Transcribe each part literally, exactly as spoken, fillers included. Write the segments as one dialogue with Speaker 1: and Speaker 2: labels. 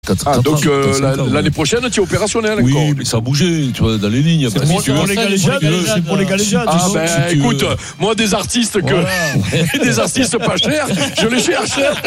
Speaker 1: Ah, donc euh, la, l'année prochaine, tu es opérationnel
Speaker 2: oui,
Speaker 1: encore.
Speaker 2: Oui, mais ça a bougé, tu vois, dans les lignes.
Speaker 3: C'est, pour, si pour les galéjades. C'est pour les galéjades.
Speaker 1: Ah, ben si écoute, veux. moi, des artistes que. Voilà. des artistes pas chers, je les cherche.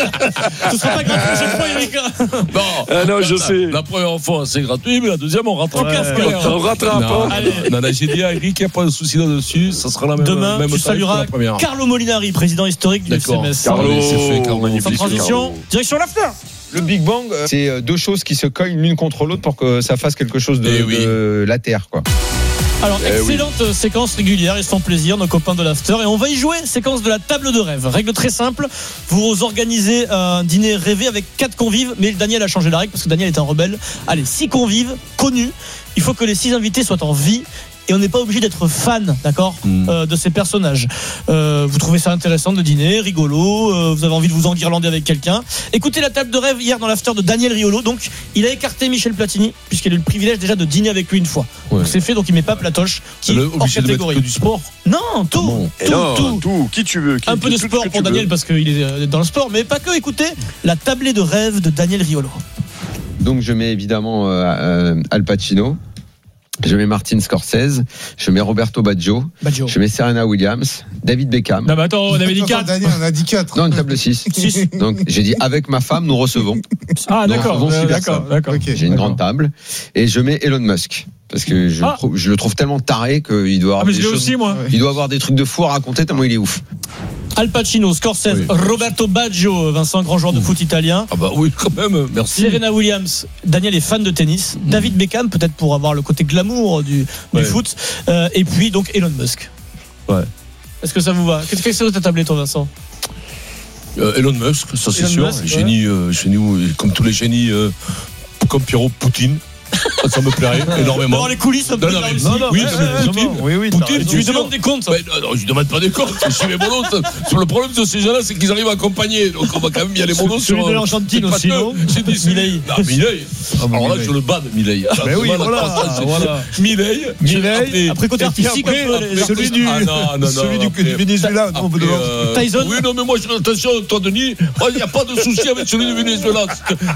Speaker 3: Ce sera pas gratuit chaque fois, Eric.
Speaker 2: Non,
Speaker 1: ah, non, je
Speaker 2: la,
Speaker 1: sais.
Speaker 2: La première fois, c'est gratuit, mais la deuxième, on rattrape.
Speaker 1: Ouais, on rattrape.
Speaker 2: Non, non, non, j'ai dit à Eric, il n'y a pas de souci là-dessus. Ça sera la même.
Speaker 3: Demain,
Speaker 2: même
Speaker 3: tu salueras Carlo Molinari, président historique du F C M S.
Speaker 1: Carlo,
Speaker 2: c'est fait, Carlo.
Speaker 3: Sans transition, direction l'after.
Speaker 4: Le Big Bang, c'est deux choses qui se cognent l'une contre l'autre pour que ça fasse quelque chose de,
Speaker 2: eh oui.
Speaker 4: de la Terre, quoi.
Speaker 3: Alors, eh excellente oui. séquence régulière, ils se font plaisir, nos copains de l'after. Et on va y jouer, séquence de la table de rêve. Règle très simple, vous organisez un dîner rêvé avec quatre convives, mais Daniel a changé la règle parce que Daniel est un rebelle. Allez, six convives, connus. Il faut que les six invités soient en vie. Et on n'est pas obligé d'être fan, d'accord, mmh. euh, de ces personnages. Euh, vous trouvez ça intéressant de dîner, rigolo, euh, vous avez envie de vous enguirlander avec quelqu'un. Écoutez la table de rêve hier dans l'after de Daniel Riolo. Donc, il a écarté Michel Platini, puisqu'il a eu le privilège déjà de dîner avec lui une fois. Ouais. Donc, c'est fait, donc il met pas Platoche, qui
Speaker 2: le,
Speaker 3: hors catégorie.
Speaker 2: Que du sport.
Speaker 3: Non, tout, bon. tout,
Speaker 1: non,
Speaker 3: tout,
Speaker 1: tout, qui tu veux. Qui,
Speaker 3: un peu de sport pour Daniel, veux. Parce qu'il est dans le sport, mais pas que. Écoutez, la tablée de rêve de Daniel Riolo.
Speaker 4: Donc, je mets évidemment euh, euh, Al Pacino. Je mets Martin Scorsese, je mets Roberto Baggio, Baggio. Je mets Serena Williams, David Beckham.
Speaker 3: Non, mais attends, on avait dit quatre.
Speaker 5: Daniel, on a dit quatre.
Speaker 4: Non, une table six. six. Donc, j'ai dit avec ma femme, nous recevons.
Speaker 3: Ah, nous d'accord.
Speaker 4: Recevons
Speaker 3: euh, d'accord, d'accord.
Speaker 4: Okay, j'ai une d'accord. grande table. Et je mets Elon Musk. Parce que je, ah. trouve, je le trouve tellement taré qu'il doit avoir
Speaker 3: ah, mais
Speaker 4: des
Speaker 3: je
Speaker 4: choses.
Speaker 3: Aussi, moi.
Speaker 4: Il doit avoir des trucs de fou à raconter tellement il est ouf.
Speaker 3: Al Pacino, Scorsese, oui. Roberto Baggio, Vincent, grand joueur de foot italien.
Speaker 2: Ah bah oui, quand même, merci.
Speaker 3: Serena Williams, Daniel est fan de tennis. Mmh. David Beckham, peut-être pour avoir le côté glamour du, ouais. du foot. Euh, et puis donc Elon Musk.
Speaker 2: Ouais. Est-ce
Speaker 3: que ça vous va? Qu'est-ce que c'est que ta tablée, toi, Vincent?
Speaker 2: euh, Elon Musk, ça c'est Elon sûr. Musk, génie, ouais. euh, génie, comme tous les génies, euh, comme Pierrot, Poutine. Ça me plairait énormément.
Speaker 3: Dans les coulisses, ça me
Speaker 2: non, non, mais, non, non, oui,
Speaker 3: ouais,
Speaker 2: Poutine,
Speaker 3: oui, oui,
Speaker 2: Poutine,
Speaker 3: tu lui demandes des comptes.
Speaker 2: Mais, non, non, je lui demande pas des comptes. Je suis les monos. Sur le problème de ces gens-là, c'est qu'ils arrivent à accompagner. Donc on va quand même y aller monos sur.
Speaker 3: Celui de l'Argentine aussi, non?
Speaker 2: J'ai dit Milei. Milei. Alors là, je le bats de Milei.
Speaker 3: Mais oui, voilà.
Speaker 2: Milei.
Speaker 3: Milei. Après côté artistique,
Speaker 5: celui du celui du Venezuela.
Speaker 3: Tyson.
Speaker 2: Oui, non, mais moi, attention, toi, Denis, il n'y a pas de souci avec celui du Venezuela.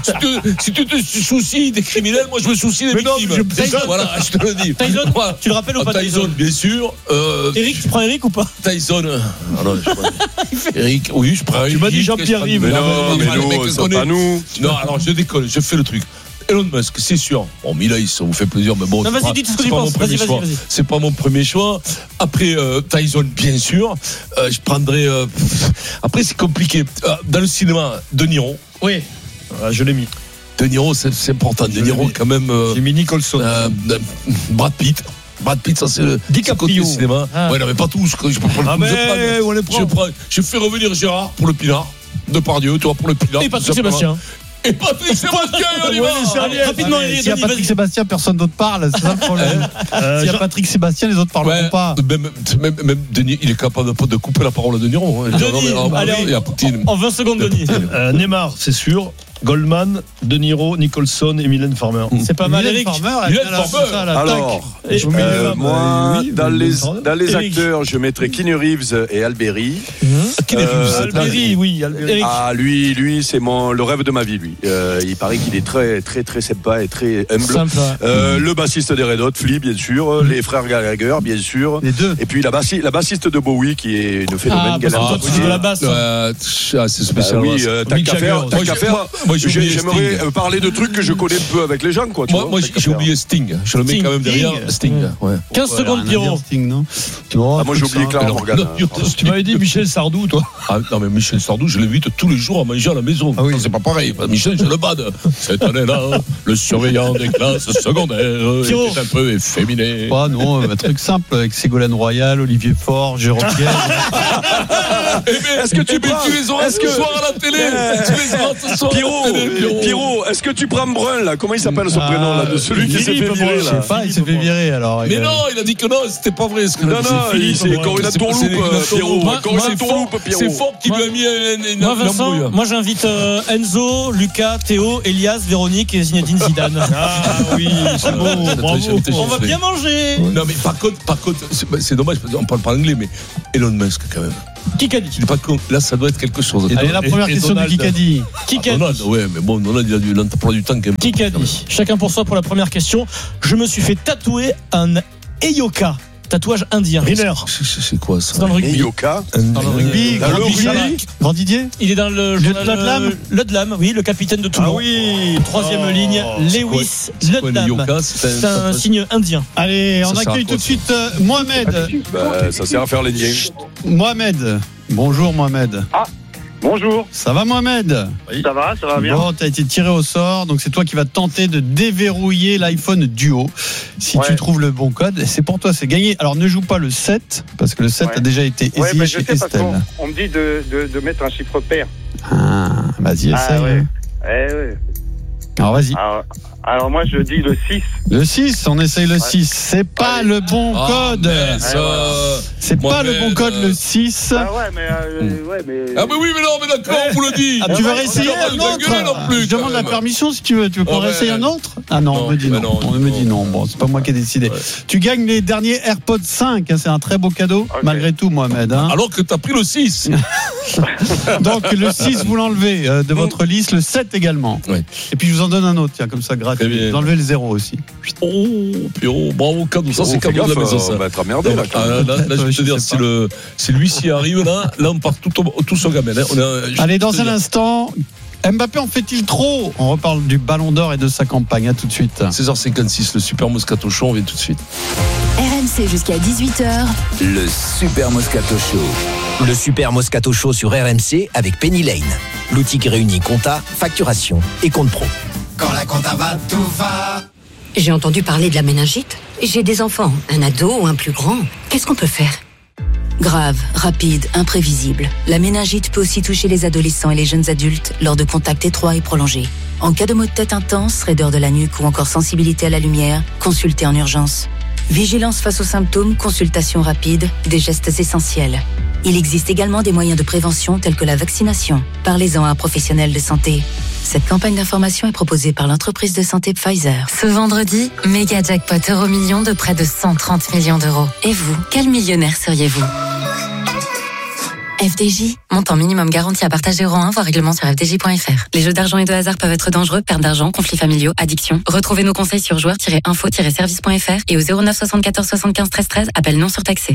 Speaker 2: Si tu te soucies des criminels, moi, je me soucie des victimes.
Speaker 3: Tyson.
Speaker 2: Voilà, je te le dis.
Speaker 3: Tyson, tu le rappelles ou pas?
Speaker 2: Tyson, Tyson, bien sûr. Euh,
Speaker 3: Eric, tu prends Eric ou pas?
Speaker 2: Tyson. Alors, je Eric, oui, je prends Eric.
Speaker 3: Tu m'as dit Jean-Pierre Rive.
Speaker 1: Mais non, mais non, c'est pas nous.
Speaker 2: Non, alors je déconne, je fais le truc. Elon Musk, c'est sûr. Bon, Milei, ça vous fait plaisir, mais bon.
Speaker 3: Non, vas-y, dis tout ce que tu penses. Vas-y, vas-y, vas-y.
Speaker 2: C'est pas mon premier choix. Après, euh, Tyson, bien sûr. Euh, je prendrais. Euh, après, c'est compliqué. Euh, dans le cinéma, De Niro.
Speaker 3: Oui.
Speaker 5: Ah, je l'ai mis.
Speaker 2: De Niro, c'est, c'est important. De Niro, quand même. Euh,
Speaker 5: J'ai mis Nicholson.
Speaker 2: Euh, Brad Pitt. Brad Pitt, ça c'est le
Speaker 3: DiCaprio.
Speaker 2: cinéma. Ah. Ouais, non, mais pas tous. Je peux prendre
Speaker 5: ah mais je, on les prend.
Speaker 2: Je, prends, je fais revenir Gérard pour le Pinard. Depardieu, tu vois, pour le Pinard.
Speaker 3: Et Patrick Sébastien.
Speaker 2: Et Patrick Sébastien, on y va.
Speaker 3: Rapidement,
Speaker 5: s'il y a Patrick Sébastien, personne d'autre parle. C'est ça le problème. S'il y a Patrick Sébastien, les autres parleront ouais, pas.
Speaker 2: Même, même, même Denis, il est capable de couper la parole à De Niro. Hein.
Speaker 3: Denis, non, mais, allez, il y a Poutine. En vingt secondes, Denis.
Speaker 5: Euh, Neymar, c'est sûr. Goldman, De Niro, Nicholson et Mylène Farmer.
Speaker 3: C'est pas mal, Eric.
Speaker 2: Mylène Farmer.
Speaker 1: Alors, euh, moi, oui, dans les, dans les acteurs, je mettrais Keanu Reeves et Alberi.
Speaker 3: Mmh. Euh, Alberi, oui. Alberi.
Speaker 1: Ah, lui, lui, c'est mon, le rêve de ma vie, lui. Euh, il paraît qu'il est très, très, très sympa et très humble.
Speaker 3: Sympa.
Speaker 1: Euh, mmh. Le bassiste des Red Hot, Flea, bien sûr. Mmh. Les frères Gallagher, bien sûr.
Speaker 5: Les deux.
Speaker 1: Et puis la, bassi, la bassiste de Bowie, qui est une phénomène
Speaker 3: ah,
Speaker 1: galère.
Speaker 3: Ah, de la basse.
Speaker 2: Euh, ah, c'est spécial.
Speaker 1: Bah, oui, euh, t'as qu'à faire. T'as qu'à faire. Moi, j'aimerais Sting. parler de trucs que je connais un peu avec les gens, quoi. Tu
Speaker 2: moi,
Speaker 1: vois,
Speaker 2: moi j'ai, j'ai oublié Sting. Je le mets Sting. Quand même derrière. Sting. Ouais.
Speaker 3: quinze secondes, Pierrot.
Speaker 5: Sting, non
Speaker 1: tu vois, ah, moi, j'ai oublié Clara Morgan.
Speaker 5: Tu m'avais dit Michel Sardou, toi.
Speaker 2: Ah, non, mais Michel Sardou, je l'invite tous les jours à manger à la maison. Ah, oui. Non, c'est pas pareil. Michel, je le bade. Cette année-là, le surveillant des classes secondaires était un peu efféminé.
Speaker 5: Ah non, un truc simple avec Ségolène Royal, Olivier Faure, Jérôme Pierre.
Speaker 2: Est-ce que tu mets tous les horaires ce soir à la télé? Tous les horaires ce soir.
Speaker 1: Pierrot, Pierrot, est-ce que tu prends Brun là? Comment il s'appelle son prénom là? De celui qui s'est fait virer là.
Speaker 5: Je sais pas, il s'est fait virer alors.
Speaker 2: Mais non, il a dit que non, c'était pas vrai ce que
Speaker 1: non, non, c'est Corinne Tourloupe, Pierrot. Corinne Tourloupe, Pierrot.
Speaker 2: C'est fort qui lui a mis une
Speaker 3: embrouille. Moi j'invite Enzo, Lucas, Théo, Elias, Véronique et Zinedine Zidane.
Speaker 5: Ah oui, c'est bon, bravo.
Speaker 3: On va bien manger.
Speaker 2: Non mais par contre, par contre, c'est dommage, on parle pas anglais, mais Elon Musk quand même.
Speaker 3: Kikadi.
Speaker 2: Pas con. Là, ça doit être quelque chose.
Speaker 5: Allez, la première et, question et de Kikadi.
Speaker 3: Kikadi.
Speaker 2: Ah, ouais, mais bon, Donald, il a du l'emploi du temps quand même.
Speaker 3: Kikadi. Chacun pour soi pour la première question. Je me suis fait tatouer un Eyoka. Tatouage indien.
Speaker 2: Rinner. C'est quoi ça?
Speaker 3: C'est dans le rugby.
Speaker 1: Eyoka.
Speaker 5: Dans le rugby.
Speaker 1: Dans le rugby.
Speaker 5: Grand Didier.
Speaker 3: Il est dans le
Speaker 5: Ludlam.
Speaker 3: Ludlam, oui, le capitaine de Toulon.
Speaker 5: Ah oui.
Speaker 3: Troisième oh, ligne, Lewis Ludlam. C'est un, un signe indien.
Speaker 5: Allez, on accueille tout de suite euh, Mohamed.
Speaker 1: Bah, ça sert à faire les liens.
Speaker 5: Mohamed. Bonjour Mohamed.
Speaker 6: Ah. Bonjour.
Speaker 5: Ça va Mohamed?
Speaker 6: Oui. Ça va, ça va bien.
Speaker 5: Bon, tu as été tiré au sort, donc c'est toi qui vas tenter de déverrouiller l'iPhone Duo. Si ouais. tu trouves le bon code, c'est pour toi, c'est gagné. Alors ne joue pas le sept, parce que le sept ouais. a déjà été essayé ouais, bah, chez Estelle.
Speaker 6: On, on me dit de, de, de mettre un chiffre pair.
Speaker 5: Ah, vas-y, essaye.
Speaker 6: Ah, ouais. Eh, ouais.
Speaker 5: Alors vas-y.
Speaker 6: Alors, alors moi je dis le six.
Speaker 5: Le six, on essaye le ouais. six. C'est pas ouais. le bon oh, code.
Speaker 2: Euh,
Speaker 5: c'est pas le bon code, le six.
Speaker 6: Ah ouais, mais, euh, ouais, mais...
Speaker 2: Ah mais oui, mais non, mais d'accord, on vous le dit.
Speaker 5: Ah, tu veux réessayer un autre? Je demande la permission si tu veux. Tu veux qu'on oh, réessaye un autre? Ah non, non, on me dit non. non. On me dit non. Bon, c'est pas moi qui ai décidé. Ouais. Tu gagnes les derniers AirPods cinq. C'est un très beau cadeau, okay. malgré tout, Mohamed. Hein.
Speaker 2: Alors que t'as pris le six.
Speaker 5: Donc le six, vous l'enlevez euh, de votre liste. Le sept également.
Speaker 2: Ouais.
Speaker 5: Et puis je vous en donne un autre, tiens, comme ça, gratuit. Vous enlevez le zéro aussi.
Speaker 2: Oh, Pierrot, bravo, cadeau. Ça, c'est cadeau de la maison, ça.
Speaker 1: On va être emmerdé, là.
Speaker 2: Ah, là, là, là, je vais te dire, si, le, si lui s'y arrive, là, là, on part tout, tout sur gamelle. Hein. On a,
Speaker 5: Allez, dans un dire. instant, Mbappé en fait-il trop? On reparle du Ballon d'Or et de sa campagne. À tout de suite.
Speaker 2: seize heures cinquante-six, le Super Moscato Show, on vient tout de suite.
Speaker 7: R M C jusqu'à dix-huit heures.
Speaker 8: Le Super Moscato Show. Le Super Moscato Show sur R M C avec Penny Lane. L'outil qui réunit compta, facturation et compte pro.
Speaker 9: Quand la compta va, tout va.
Speaker 10: J'ai entendu parler de la méningite. J'ai des enfants, un ado ou un plus grand. Qu'est-ce qu'on peut faire?
Speaker 7: Grave, rapide, imprévisible. La méningite peut aussi toucher les adolescents et les jeunes adultes lors de contacts étroits et prolongés. En cas de maux de tête intense, raideur de la nuque ou encore sensibilité à la lumière, consultez en urgence. Vigilance face aux symptômes, consultation rapide, des gestes essentiels. Il existe également des moyens de prévention tels que la vaccination. Parlez-en à un professionnel de santé. Cette campagne d'information est proposée par l'entreprise de santé Pfizer.
Speaker 11: Ce vendredi, méga jackpot euro million de près de cent trente millions d'euros. Et vous, quel millionnaire seriez-vous? F D J, montant minimum garanti à partager euro un, voire règlement sur f d j point f r. Les jeux d'argent et de hasard peuvent être dangereux, perte d'argent, conflits familiaux, addiction. Retrouvez nos conseils sur joueurs tiret info tiret service point f r et au zéro neuf soixante-quatorze soixante-quinze treize treize, appel non surtaxé.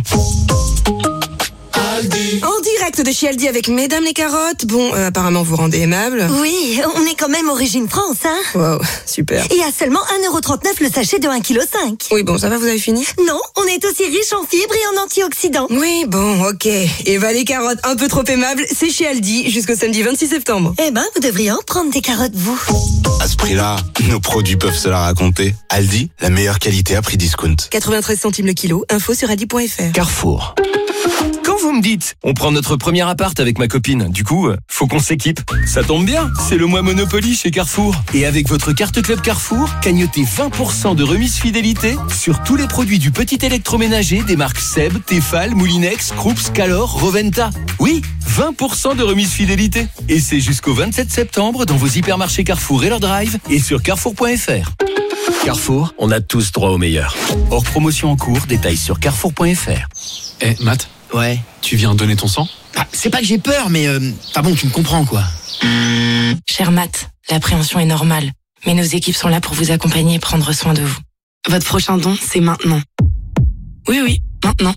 Speaker 12: En direct de chez Aldi avec Mesdames les carottes. Bon, euh, apparemment vous rendez aimable.
Speaker 13: Oui, on est quand même Origine France, hein.
Speaker 12: Wow, super.
Speaker 13: Et à seulement un euro trente-neuf le sachet de un virgule cinq kilos.
Speaker 12: Oui, bon, ça va, vous avez fini?
Speaker 13: Non, on est aussi riche en fibres et en antioxydants.
Speaker 12: Oui, bon, ok. Eva les carottes, un peu trop aimables, c'est chez Aldi jusqu'au samedi vingt-six septembre.
Speaker 13: Eh ben, vous devriez en prendre des carottes, vous.
Speaker 14: À ce prix-là, nos produits peuvent se la raconter. Aldi, la meilleure qualité à prix discount.
Speaker 12: quatre-vingt-treize centimes le kilo, info sur aldi point f r.
Speaker 8: Carrefour. Quand vous me dites, on prend notre premier appart avec ma copine, du coup, faut qu'on s'équipe. Ça tombe bien, c'est le mois Monopoly chez Carrefour. Et avec votre carte Club Carrefour, cagnotez vingt pour cent de remise fidélité sur tous les produits du petit électroménager des marques Seb, Tefal, Moulinex, Krups, Calor, Roventa. Oui, vingt pour cent de remise fidélité. Et c'est jusqu'au vingt-sept septembre dans vos hypermarchés Carrefour et leur drive et sur carrefour point f r. Carrefour, on a tous droit au meilleur. Hors promotion en cours, détails sur carrefour point f r.
Speaker 15: Eh, hey, Matt.
Speaker 16: Ouais.
Speaker 15: Tu viens donner ton sang?
Speaker 16: Ah, c'est pas que j'ai peur, mais euh, ah bon, tu me comprends quoi.
Speaker 11: Cher Matt, l'appréhension est normale, mais nos équipes sont là pour vous accompagner et prendre soin de vous. Votre prochain don, c'est maintenant. Oui, oui, maintenant.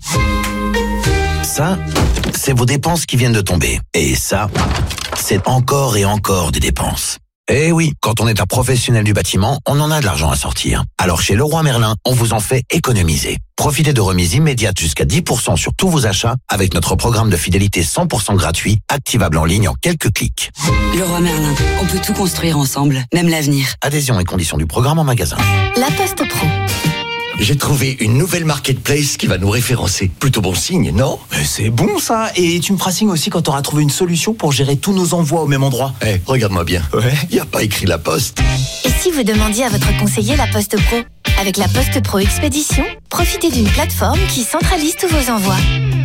Speaker 8: Ça, c'est vos dépenses qui viennent de tomber. Et ça, c'est encore et encore des dépenses. Eh oui, quand on est un professionnel du bâtiment, on en a de l'argent à sortir. Alors chez Leroy Merlin, on vous en fait économiser. Profitez de remises immédiates jusqu'à dix pour cent sur tous vos achats avec notre programme de fidélité cent pour cent gratuit, activable en ligne en quelques clics.
Speaker 17: Leroy Merlin, on peut tout construire ensemble, même l'avenir.
Speaker 8: Adhésion et conditions du programme en magasin.
Speaker 7: La Poste Pro.
Speaker 18: J'ai trouvé une nouvelle marketplace qui va nous référencer. Plutôt bon signe, non?
Speaker 19: Mais c'est bon ça. Et tu me feras signe aussi quand tu auras trouvé une solution pour gérer tous nos envois au même endroit.
Speaker 18: Eh, hey, regarde-moi bien. Ouais. Y a pas écrit La Poste.
Speaker 7: Et si vous demandiez à votre conseiller La Poste Pro? Avec La Poste Pro Expédition, profitez d'une plateforme qui centralise tous vos envois.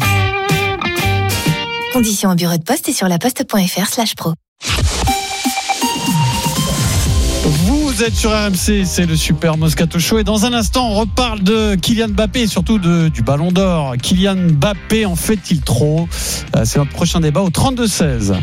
Speaker 7: Conditions au bureau de poste et sur laposte point f r slash pro.
Speaker 5: Vous Vous êtes sur R M C, c'est le Super Moscato Show. Et dans un instant, on reparle de Kylian Mbappé et surtout de, du Ballon d'Or. Kylian Mbappé en fait-il trop ? C'est notre prochain débat au trente-deux seize.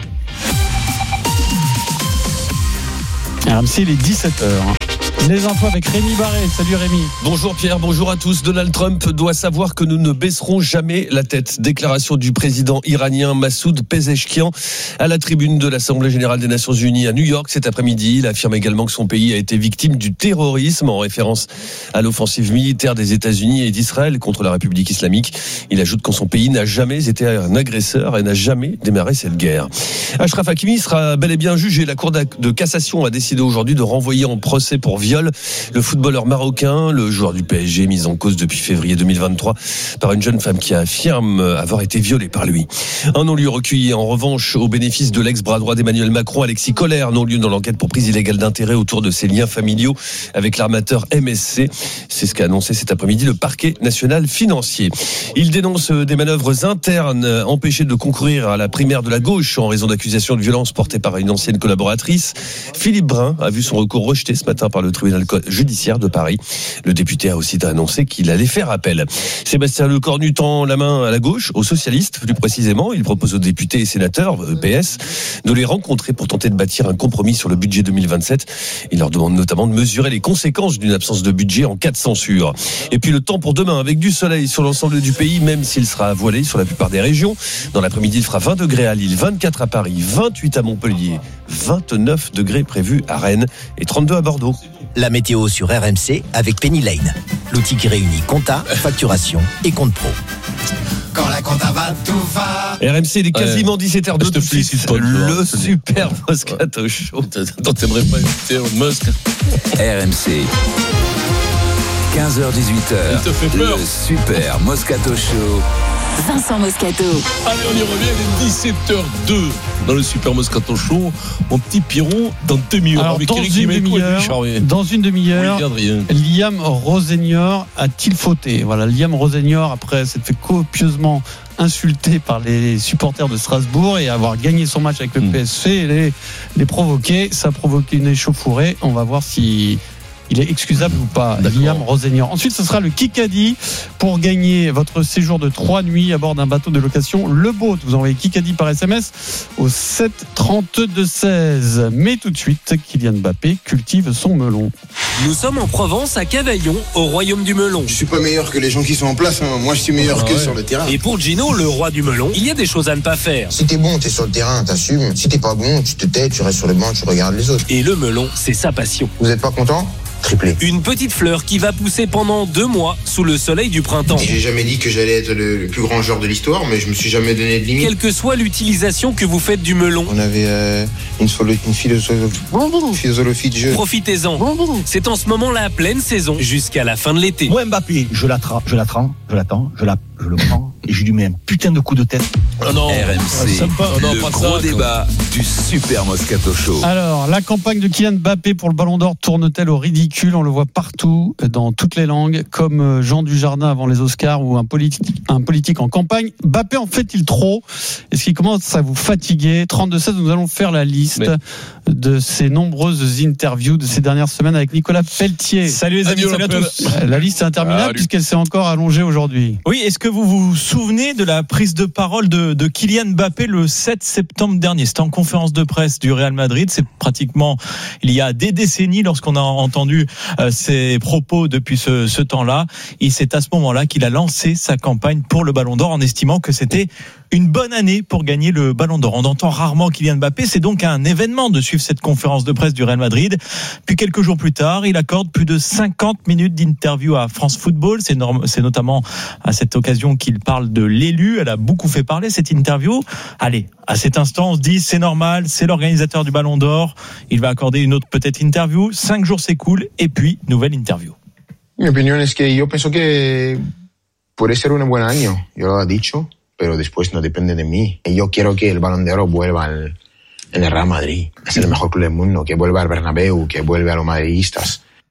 Speaker 5: R M C, il est dix-sept heures. Les infos avec Rémi Barré. Salut Rémi.
Speaker 2: Bonjour Pierre, bonjour à tous. Donald Trump doit savoir que nous ne baisserons jamais la tête. Déclaration du président iranien Massoud Pezeshkian à la tribune de l'Assemblée générale des Nations Unies à New York cet après-midi. Il affirme également que son pays a été victime du terrorisme en référence à l'offensive militaire des États-Unis et d'Israël contre la République islamique. Il ajoute que son pays n'a jamais été un agresseur et n'a jamais démarré cette guerre. Achraf Hakimi sera bel et bien jugé. La Cour de cassation a décidé aujourd'hui de renvoyer en procès pour viol le footballeur marocain, le joueur du P S G mis en cause depuis février deux mille vingt-trois par une jeune femme qui affirme avoir été violée par lui. Un non-lieu recueilli en revanche au bénéfice de l'ex-bras droit d'Emmanuel Macron, Alexis Collère, non-lieu dans l'enquête pour prise illégale d'intérêt autour de ses liens familiaux avec l'armateur M S C. C'est ce qu'a annoncé cet après-midi le parquet national financier. Il dénonce des manœuvres internes empêchées de concourir à la primaire de la gauche en raison d'accusations de violence portées par une ancienne collaboratrice. Philippe Brun a vu son recours rejeté ce matin par le tribunal judiciaire de Paris. Le député a aussi annoncé qu'il allait faire appel. Sébastien Lecornu tend la main à la gauche, aux socialistes plus précisément. Il propose aux députés et sénateurs P S de les rencontrer pour tenter de bâtir un compromis sur le budget deux mille vingt-sept. Il leur demande notamment de mesurer les conséquences d'une absence de budget en cas de censure. Et puis le temps pour demain avec du soleil sur l'ensemble du pays, même s'il sera voilé sur la plupart des régions. Dans l'après-midi, il fera vingt degrés à Lille, vingt-quatre à Paris, vingt-huit à Montpellier, vingt-neuf degrés prévus à Rennes et trente-deux à Bordeaux.
Speaker 20: La météo sur R M C avec Penny Lane, l'outil qui réunit compta, facturation et compte pro.
Speaker 9: Quand la compta va, tout va.
Speaker 2: R M C, il est quasiment ouais. dix-sept heures deux. Je te félicite pas.
Speaker 5: Ah,
Speaker 2: Le Super Moscato Show. Attends, t'aimerais pas inviter un Musk?
Speaker 21: R M C. quinze heures dix-huit heures.
Speaker 2: Il te fait peur.
Speaker 21: Le Super Moscato Show.
Speaker 7: Vincent Moscato.
Speaker 21: Allez,
Speaker 2: on y revient, il est dix-sept heures deux dans le Super Moscato Show. Mon petit Pierrot, dans deux minutes.
Speaker 5: Alors, dans, une demi-heure, dans une demi-heure, Liam Rosenior a-t-il fauté? Voilà, Liam Rosenior, après s'être fait copieusement insulté par les supporters de Strasbourg et avoir gagné son match avec le mmh. P S G et les, les provoquer, ça a provoqué une échauffourée. On va voir si il est excusable ou pas, D'accord. Liam Rosenior. Ensuite, ce sera le Kikadi pour gagner votre séjour de trois nuits à bord d'un bateau de location Le Boat. Vous envoyez Kikadi par S M S au sept trente-deux seize. Mais tout de suite, Kylian Mbappé cultive son melon.
Speaker 22: Nous sommes en Provence, à Cavaillon, au royaume du melon.
Speaker 23: Je suis pas meilleur que les gens qui sont en place, hein. Moi je suis meilleur ah, que ouais. sur le terrain.
Speaker 22: Et pour Gino, le roi du melon, il y a des choses à ne pas faire.
Speaker 23: Si t'es bon, t'es sur le terrain, t'assumes. Si t'es pas bon, tu te tais, tu restes sur le banc, tu regardes les autres.
Speaker 22: Et le melon, c'est sa passion.
Speaker 23: Vous êtes pas content ? Triplé.
Speaker 22: Une petite fleur qui va pousser pendant deux mois sous le soleil du printemps.
Speaker 23: Et j'ai jamais dit que j'allais être le, le plus grand joueur de l'histoire, mais je me suis jamais donné de limite.
Speaker 22: Quelle que soit l'utilisation que vous faites du melon.
Speaker 23: On avait euh, une, solo, une philosophie, philosophie de jeu.
Speaker 22: Profitez-en. C'est en ce moment la pleine saison jusqu'à la fin de l'été.
Speaker 24: Moi Mbappé, je l'attrape, je l'attends, je l'attends, je la, je le prends et je lui mets un putain de coup de tête.
Speaker 21: Oh non. R M C, oh non, le gros ça, débat du Super Moscato Show.
Speaker 5: Alors, la campagne de Kylian Mbappé pour le Ballon d'Or tourne-t-elle au ridicule? On le voit partout, dans toutes les langues, comme Jean Dujardin avant les Oscars ou un politique, un politique en campagne. Mbappé en fait-il trop? Est-ce qu'il commence à vous fatiguer? trente-deux seize, nous allons faire la liste Mais... de ces nombreuses interviews de ces dernières semaines avec Nicolas Pelletier.
Speaker 3: Salut les amis, salut à tous.
Speaker 5: La liste est interminable Salut. puisqu'elle s'est encore allongée aujourd'hui.
Speaker 3: Oui, est-ce que vous vous souvenez de la prise de parole de, de Kylian Mbappé le sept septembre dernier? C'était en conférence de presse du Real Madrid. C'est pratiquement il y a des décennies lorsqu'on a entendu euh, ses propos depuis ce, ce temps-là. Et c'est à ce moment-là qu'il a lancé sa campagne pour le Ballon d'Or en estimant que c'était une bonne année pour gagner le Ballon d'Or. On entend rarement Kylian Mbappé, c'est donc un événement de suivre cette conférence de presse du Real Madrid. Puis quelques jours plus tard, il accorde plus de cinquante minutes d'interview à France Football. C'est, norm- c'est notamment à cette occasion qu'il parle de l'élu. Elle a beaucoup fait parler cette interview. Allez, à cet instant, on se dit c'est normal, c'est l'organisateur du Ballon d'Or. Il va accorder une autre peut-être interview. Cinq jours s'écoulent et puis nouvelle interview.
Speaker 23: Mi opinion es que yo pienso que puede ser un buen año. Yo lo he dicho. Pero después no depende de mí. Y yo quiero que el Balón de Oro vuelva al, en el Real Madrid. Es el mejor club del mundo, que vuelva al Bernabéu, que vuelva a los madridistas.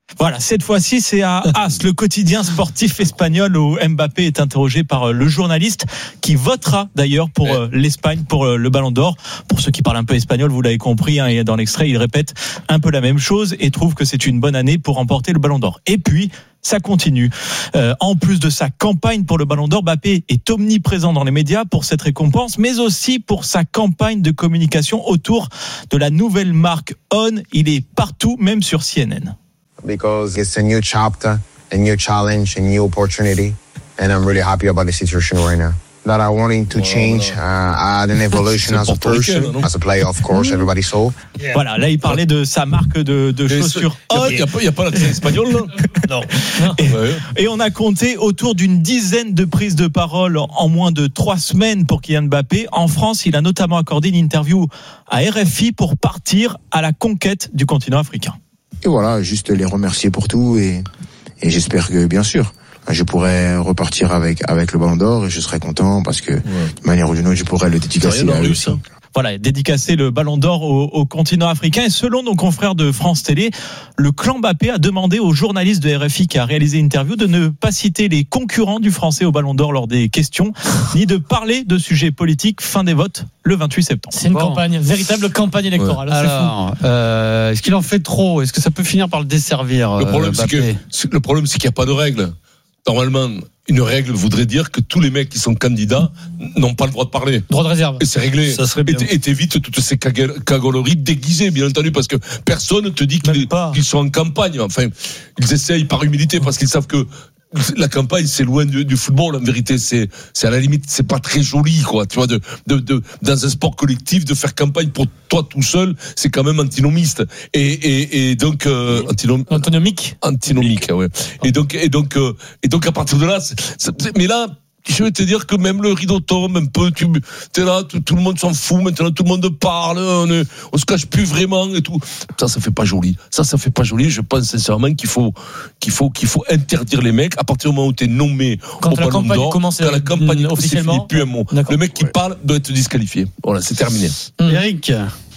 Speaker 3: Voilà, cette fois-ci, c'est à As, le quotidien sportif espagnol, où Mbappé est interrogé par le journaliste qui votera d'ailleurs pour ouais. l'Espagne, pour le Ballon d'Or. Pour ceux qui parlent un peu espagnol, vous l'avez compris, hein, et dans l'extrait, il répète un peu la même chose et trouve que c'est une bonne année pour remporter le Ballon d'Or. Et puis, ça continue. Euh, en plus de sa campagne pour le Ballon d'Or, Mbappé est omniprésent dans les médias pour cette récompense, mais aussi pour sa campagne de communication autour de la nouvelle marque On. Il est partout, même sur C N N.
Speaker 23: Because it's a new chapter, a new challenge, a new opportunity, and I'm really happy about the situation right now. That I wanted to change, uh, add an evolution as a person, as a player, of course, everybody saw.
Speaker 3: Yeah. Voilà, là il parlait de sa marque de, de chaussures.
Speaker 2: Il n'y a, a, a pas l'accent espagnol là. Non.
Speaker 3: Et, et on a compté autour d'une dizaine de prises de parole en moins de trois semaines pour Kylian Mbappé. En France, il a notamment accordé une interview à R F I pour partir à la conquête du continent africain.
Speaker 23: Et voilà, juste les remercier pour tout et, et j'espère que, bien sûr, je pourrai repartir avec, avec le Ballon d'Or et je serai content parce que, ouais. de manière ou d'une autre, je pourrai le dédicacer à eux aussi.
Speaker 3: Voilà, dédicacer le Ballon d'Or au, au continent africain. Et selon nos confrères de France Télé, le clan Mbappé a demandé aux journalistes de R F I qui a réalisé une interview de ne pas citer les concurrents du Français au Ballon d'Or lors des questions, ni de parler de sujets politiques. Fin des votes le vingt-huit septembre.
Speaker 1: C'est une bon. campagne, véritable campagne électorale.
Speaker 5: Ouais. Alors, euh, est-ce qu'il en fait trop ? Est-ce que ça peut finir par le desservir ?
Speaker 4: Le problème, c'est que, c'est, le problème, c'est qu'il n'y a pas de règle. Normalement, une règle voudrait dire que tous les mecs qui sont candidats n'ont pas le droit de parler.
Speaker 1: Droit de réserve.
Speaker 4: Et c'est réglé.
Speaker 5: Ça serait bien.
Speaker 4: Et t'évites toutes ces cagoleries déguisées, bien entendu, parce que personne ne te dit qu'ils, qu'ils sont en campagne. Enfin, ils essayent par humilité parce qu'ils savent que la campagne, c'est loin du, du football. En vérité, c'est, c'est à la limite, c'est pas très joli, quoi. Tu vois, de, de, de, dans un sport collectif, de faire campagne pour toi tout seul, c'est quand même antinomiste. Et, et, et donc, euh, antinom...
Speaker 1: antinomique.
Speaker 4: Antinomique, ouais. Et donc, et donc, euh, et donc, à partir de là, c'est, c'est, mais là, je vais te dire que même le rideau tombe un peu, tu es là, tout, tout le monde s'en fout, maintenant tout le monde parle, on, ne, on se cache plus vraiment et tout. Ça, ça fait pas joli. Ça, ça fait pas joli. Je pense sincèrement qu'il faut, qu'il faut, qu'il faut interdire les mecs à partir du moment où tu es nommé
Speaker 1: quand
Speaker 4: au Ballon d'Or.
Speaker 1: Commence
Speaker 4: quand la campagne
Speaker 1: officiellement,
Speaker 4: plus un mot. D'accord. Le mec qui ouais. parle doit être disqualifié. Voilà, c'est terminé.
Speaker 5: Mmh. Eric.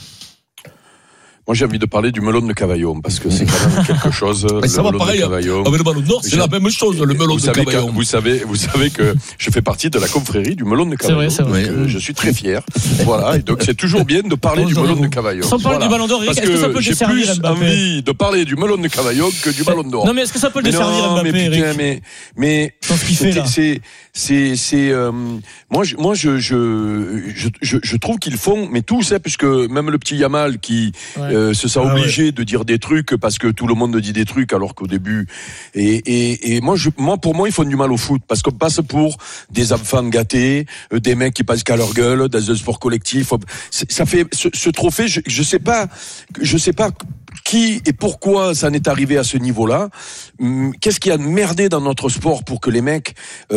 Speaker 6: Moi, j'ai envie de parler du melon de Cavaillon, parce que c'est quand même quelque chose.
Speaker 4: Mais ça va pareil, avec le Ballon d'Or, c'est j'ai... la même chose, le melon
Speaker 6: vous
Speaker 4: de Cavaillon.
Speaker 6: Vous savez, vous savez que je fais partie de la confrérie du melon de Cavaillon.
Speaker 1: C'est vrai, c'est vrai.
Speaker 6: Donc, je suis très fier. Voilà, et donc c'est toujours bien de parler du melon de Cavaillon.
Speaker 1: Sans parler
Speaker 6: voilà.
Speaker 1: du Ballon d'Or,
Speaker 6: parce
Speaker 1: est-ce que ça peut le desservir,
Speaker 6: Mbappé ? J'ai plus envie de parler du melon de Cavaillon que du Ballon d'Or.
Speaker 1: Non, mais est-ce que ça peut le desservir, Mbappé,
Speaker 6: mais
Speaker 1: Eric ?
Speaker 6: Mais, mais,
Speaker 1: dans ce qu'il fait là.
Speaker 6: C'est, c'est, c'est, euh, moi, je, moi, je, je, je, je, je trouve qu'ils font, mais tous, hein, puisque même le petit Yamal qui ouais. euh, se sent ah, obligé ouais. de dire des trucs parce que tout le monde dit des trucs alors qu'au début, et, et, et moi, je, moi, pour moi, ils font du mal au foot parce qu'on passe pour des enfants gâtés, euh, des mecs qui passent qu'à leur gueule dans un sport collectif. C'est, ça fait ce, ce trophée, je, je sais pas, je sais pas. Qui et pourquoi ça en est arrivé à ce niveau-là ? Qu'est-ce qui a merdé dans notre sport pour que les mecs,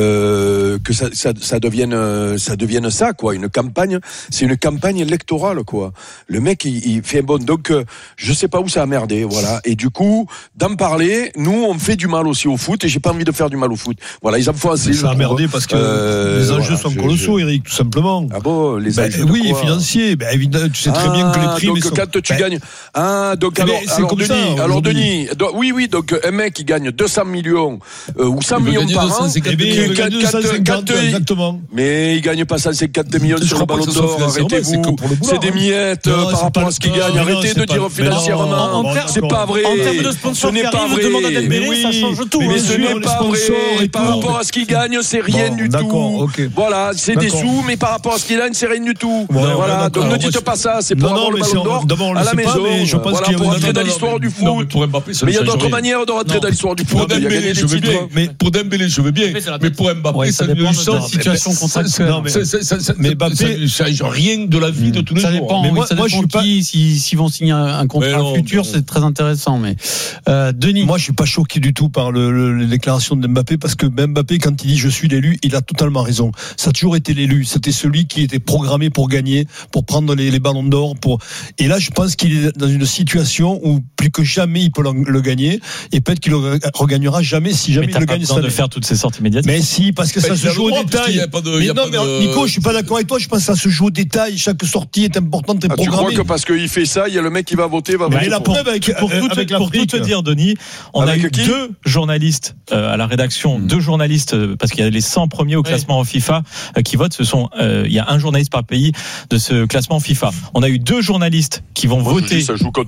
Speaker 6: euh, que ça, ça, ça devienne, ça devienne ça, quoi, une campagne. C'est une campagne électorale, quoi. Le mec, il, il fait un bon. Donc, euh, je sais pas où ça a merdé, voilà. Et du coup, d'en parler, nous, on fait du mal aussi au foot, et j'ai pas envie de faire du mal au foot. Voilà, ils en font assez.
Speaker 10: Ça a merdé parce que euh, les enjeux voilà, sont colossaux, je... Eric, tout simplement.
Speaker 6: Ah bon, les
Speaker 10: ben,
Speaker 6: enjeux.
Speaker 10: Oui,
Speaker 6: de quoi
Speaker 10: financiers. Ben, évidemment, tu sais très ah, bien que les prix.
Speaker 6: Donc,
Speaker 10: sont...
Speaker 6: quand tu ben, gagnes, ah, donc alors,
Speaker 10: c'est
Speaker 6: alors
Speaker 10: comme
Speaker 6: Denis,
Speaker 10: ça,
Speaker 6: alors Denis, do, oui, oui, donc un mec qui gagne deux cents millions euh, ou cent millions par an,
Speaker 10: eh bien, il gagne deux cent cinquante, exactement.
Speaker 6: Mais il gagne pas cent cinquante millions sur le Ballon d'Or. Arrêtez-vous, c'est des miettes non, par rapport à ce qu'il gagne. Arrêtez de dire financièrement, c'est pas vrai.
Speaker 1: En termes de sponsors qui arrivent, demande à Dembélé, ça change tout.
Speaker 6: Mais ce n'est pas vrai. Par rapport à ce qu'il gagne, c'est rien du tout. Voilà, c'est des sous, mais par rapport à ce qu'il gagne, c'est rien du tout. Voilà, donc ne dites pas ça. C'est pour avoir le Ballon d'Or à la maison. Voilà, pour entrer dans l'histoire du foot. Mais il y a d'autres manières de rentrer dans l'histoire du foot.
Speaker 4: Pour Dembélé, je veux bien. Mais pour Dembélé, je veux bien. Mais pour Mbappé, ça ne change.
Speaker 1: Situation contractuelle.
Speaker 4: Mais Mbappé, ça change rien de la vie de tous les jours.
Speaker 5: Ça dépend. Mais moi, je suis pas. S'ils vont signer un contrat futur, c'est très intéressant. Mais Denis,
Speaker 10: moi, je suis pas choqué du tout par les déclarations de Mbappé parce que Mbappé, quand il dit je suis l'élu, il a totalement raison. Ça a toujours été l'élu. C'était celui qui était programmé pour gagner, pour prendre les ballons d'or. Pour et là, je pense qu'il est dans une situation situation où plus que jamais il peut le gagner et peut-être qu'il le regagnera jamais si jamais
Speaker 3: mais
Speaker 10: il le gagne.
Speaker 3: Mais t'as pas besoin de faire toutes ces sorties médiatiques.
Speaker 10: Mais si, parce que ça se joue au détail. Mais non, mais Nico, je suis pas d'accord avec toi. Je pense que ça se joue au détail. Chaque sortie est importante et programmée.
Speaker 6: Tu crois que parce qu'il fait ça, il y a le mec qui va voter, va voter.
Speaker 3: Pour tout te dire, Denis, on a eu deux journalistes à la rédaction, deux journalistes parce qu'il y a les cent premiers au classement FIFA qui votent. Ce sont, il y a un journaliste par pays de ce classement FIFA. On a eu deux journalistes qui vont voter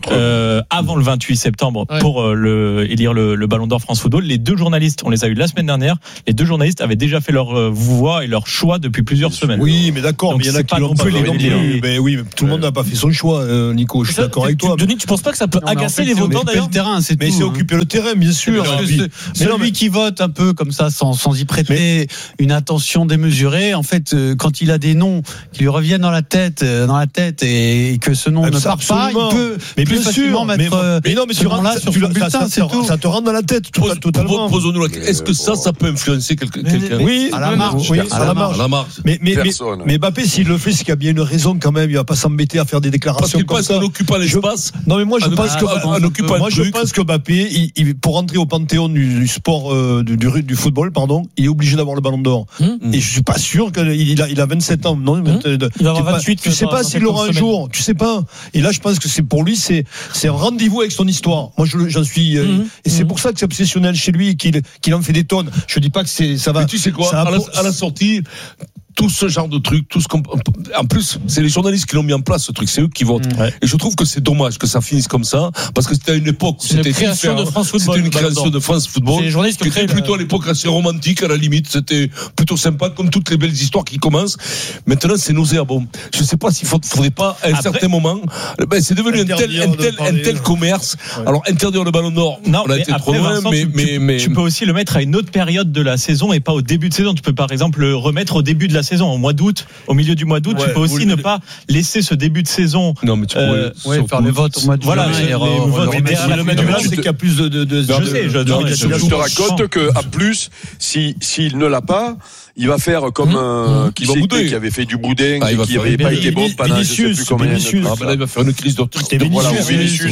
Speaker 3: avant le vingt-huit septembre pour le élire le, le Ballon d'Or France Football. Les deux journalistes, on les a eu la semaine dernière. Les deux journalistes avaient déjà fait leur voix et leur choix depuis plusieurs semaines.
Speaker 10: Oui, mais d'accord, donc mais il y en a qui l'ont pas fait. Mais oui, mais tout le monde n'a pas fait son choix, Nico. Je suis d'accord avec toi.
Speaker 3: Denis, tu penses pas que ça peut non, agacer en fait, les votants d'ailleurs
Speaker 5: le terrain, c'est
Speaker 10: mais
Speaker 5: tout,
Speaker 10: c'est
Speaker 5: hein.
Speaker 10: occuper le terrain, bien sûr.
Speaker 5: Celui qui vote un peu comme ça, sans, sans y prêter mais... une attention démesurée, en fait, quand il a des noms qui lui reviennent dans la tête, dans la tête, et que ce nom ne part pas, il peut
Speaker 10: mais
Speaker 5: plus facilement mettre.
Speaker 10: Mais non, mais tu rentres sur le bulletin, c'est tout. Ça te rentre dans la tête, totalement.
Speaker 4: Posons-nous la question. Est-ce que ça, ça peut influencer quelqu'un?
Speaker 10: Oui,
Speaker 5: à la marge.
Speaker 10: Oui, à la marge. Mais mais mais Mbappé, s'il le fait, c'est qu'il y a bien une raison quand même. Il va pas s'embêter à faire des déclarations comme ça.
Speaker 4: En occupant l'espace.
Speaker 10: Non, mais moi je pense que moi je pense que Mbappé, pour rentrer au panthéon du sport du football, pardon, il est obligé d'avoir le Ballon d'Or. Et je suis pas sûr qu'il a il a vingt-sept ans. Non,
Speaker 3: il va avoir vingt-huit.
Speaker 10: Tu sais pas s'il l'aura un jour. Tu sais pas. Et là, je pense que c'est pour lui, c'est c'est un rendez-vous avec son histoire. Moi, j'en suis. Et c'est pour ça que c'est obsessionnel chez lui et qu'il qu'il en fait des tonnes. Je dis pas que c'est ça va.
Speaker 4: Mais tu sais quoi, à la, à la sortie, tout ce genre de trucs, tout ce qu'on, en plus, c'est les journalistes qui l'ont mis en place, ce truc, c'est eux qui votent. Ouais. Et je trouve que c'est dommage que ça finisse comme ça, parce que c'était à une époque où
Speaker 3: c'est
Speaker 4: c'était
Speaker 3: une création de France Football.
Speaker 4: C'était une création de France Football.
Speaker 3: C'est les journalistes qui
Speaker 4: était plutôt à l'époque assez romantique, à la limite. C'était plutôt sympa, comme toutes les belles histoires qui commencent. Maintenant, c'est nauséabond. Je sais pas s'il faudrait pas, à un Après, certain moment, ben, c'est devenu un tel, un tel, un tel commerce. Ouais. Alors, interdire le Ballon d'Or,
Speaker 3: non,
Speaker 4: on a été trop loin,
Speaker 3: Vincent,
Speaker 4: mais,
Speaker 3: tu,
Speaker 4: mais, mais,
Speaker 3: tu peux aussi le mettre à une autre période de la saison et pas au début de saison. Tu peux par exemple le remettre au début de la saison, au mois d'août. Au milieu du mois d'août, ouais, tu peux aussi ne le... pas laisser ce début de saison.
Speaker 4: Non, mais tu pourrais
Speaker 5: euh, ouais, faire les votes au mois de juin.
Speaker 10: Voilà, les, les votes. Le mettre là, c'est qu'il y a plus de. de, de
Speaker 6: je sais, je, je te raconte qu'à plus, si s'il ne l'a pas, il va faire comme mmh, qui, mmh. qui avait fait du boudin ah, et qui n'avait pas été bon pendant je sais plus combien de temps.
Speaker 4: Ah ben là, il va faire une crise de
Speaker 6: voilà, Vinicius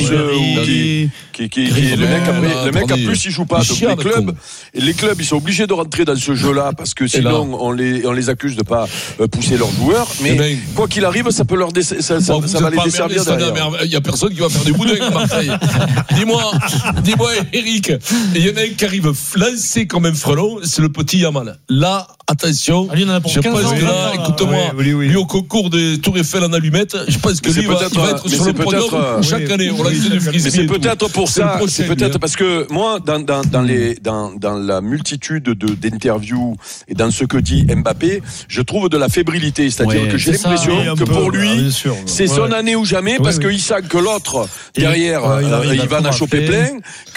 Speaker 6: qui qui le mec après le mec en plus il joue pas. Donc les clubs les clubs ils sont obligés de rentrer dans ce jeu-là parce que sinon on les on les accuse de pas pousser leurs joueurs. Mais quoi qu'il arrive, ça peut leur ça va les desservir derrière.
Speaker 4: Il y a personne qui va faire du boudin à Marseille. Dis-moi, dis-moi Eric, il y en a un qui arrive lancé comme un frelon, c'est le petit Yamal. Là, attention,
Speaker 3: ah, lui,
Speaker 4: je pense que là, écoute-moi, oui, oui, oui. lui au concours des Tour Eiffel en allumette, je pense que lui va, il va être sur le podium chaque année. On l'a dit de frisbee.
Speaker 6: C'est peut-être pour ça, c'est peut-être parce que moi, dans dans dans les dans dans la multitude de d'interviews et dans ce que dit Mbappé, je trouve de la fébrilité, c'est-à-dire ouais, que j'ai l'impression que pour lui, c'est son année ou jamais, parce qu'il sait que l'autre derrière, il va en choper plein,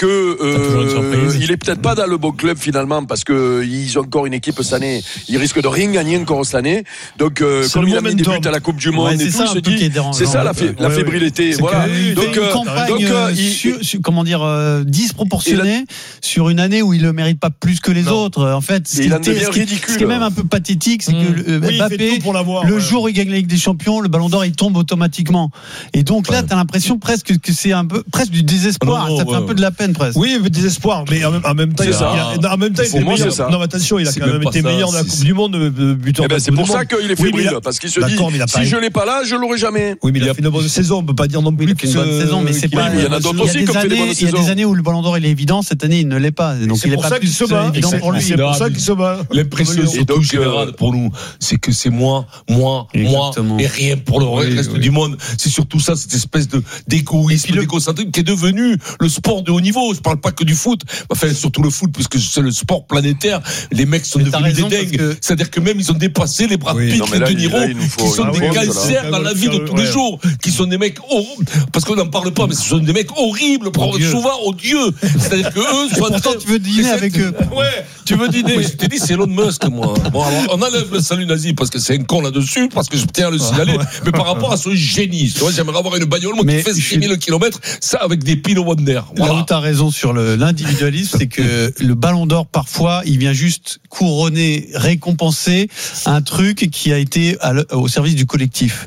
Speaker 6: que il est peut-être pas dans le bon club finalement, parce que ils ont encore une équipe cette année. Il risque de rien gagner encore cette année. Donc, euh, comme il a mis des buts à la Coupe du Monde ouais, et tout, il se dit, c'est ça la, fé- la fébrilité.
Speaker 5: C'est
Speaker 6: voilà.
Speaker 5: Donc, une euh, campagne, donc, euh, il, sur, sur, comment dire, euh, disproportionnée la... sur une année où il ne mérite pas plus que les non. autres. En fait, ce qui, était, ce, qui, ce qui est même un peu pathétique, c'est mmh. que euh, oui, Mbappé, le ouais. jour où il gagne la Ligue des Champions, le Ballon d'Or, il tombe automatiquement. Et donc là, tu as l'impression presque que c'est un peu, presque du désespoir. Ça fait un peu de la peine presque.
Speaker 10: Oui, désespoir, mais en même temps, en même temps, il est meilleur. Non, attention, il a quand même été meilleur dans la Coupe du Monde, buteur.
Speaker 6: Eh ben c'est pour ça qu'il est fébrile, oui, parce qu'il se dit si je l'ai pas là, je l'aurai jamais.
Speaker 10: Oui, mais il a fait une bonne saison. On peut pas dire non plus
Speaker 5: qu'il a fait une bonne saison, mais c'est pas.
Speaker 6: Il y en a d'autres aussi qui ont fait des bonnes saisons.
Speaker 5: Il y a des années où le Ballon d'Or il est évident. Cette année, il ne l'est pas. Donc il est pas plus évident pour lui.
Speaker 10: C'est pour ça qu'il se bat.
Speaker 4: L'impression surtout générale pour nous, c'est que c'est moi, moi, moi et rien pour le reste du monde. C'est surtout ça, cette espèce de d'égoïsme, d'égocentrisme qui est devenu le sport de haut niveau. Je parle pas que du foot, enfin surtout le foot, puisque c'est le sport planétaire. Les mecs sont devenus des dingues. C'est-à-dire que même ils ont dépassé les Brad Pitt, les De Niro, qui sont des cancers dans la vie de tous les jours, qui sont des mecs horribles, parce qu'on n'en parle pas, mais ce sont des mecs horribles, souvent odieux. C'est-à-dire que eux sont.
Speaker 5: Pourtant, tu veux dîner avec eux.
Speaker 4: Ouais, tu veux dîner. Je t'ai dit, c'est Elon Musk, moi. Bon, alors, on enlève le salut nazi parce que c'est un con là-dessus, parce que je tiens à le signaler. Mais par rapport à ce génie, tu vois, j'aimerais avoir une bagnole moi, qui fait six mille kilomètres, ça avec des piles au Wonder.
Speaker 5: Là où t'as raison sur l'individualisme, c'est que le Ballon d'Or, parfois, il vient juste couronner, récompenser un truc qui a été à au service du collectif.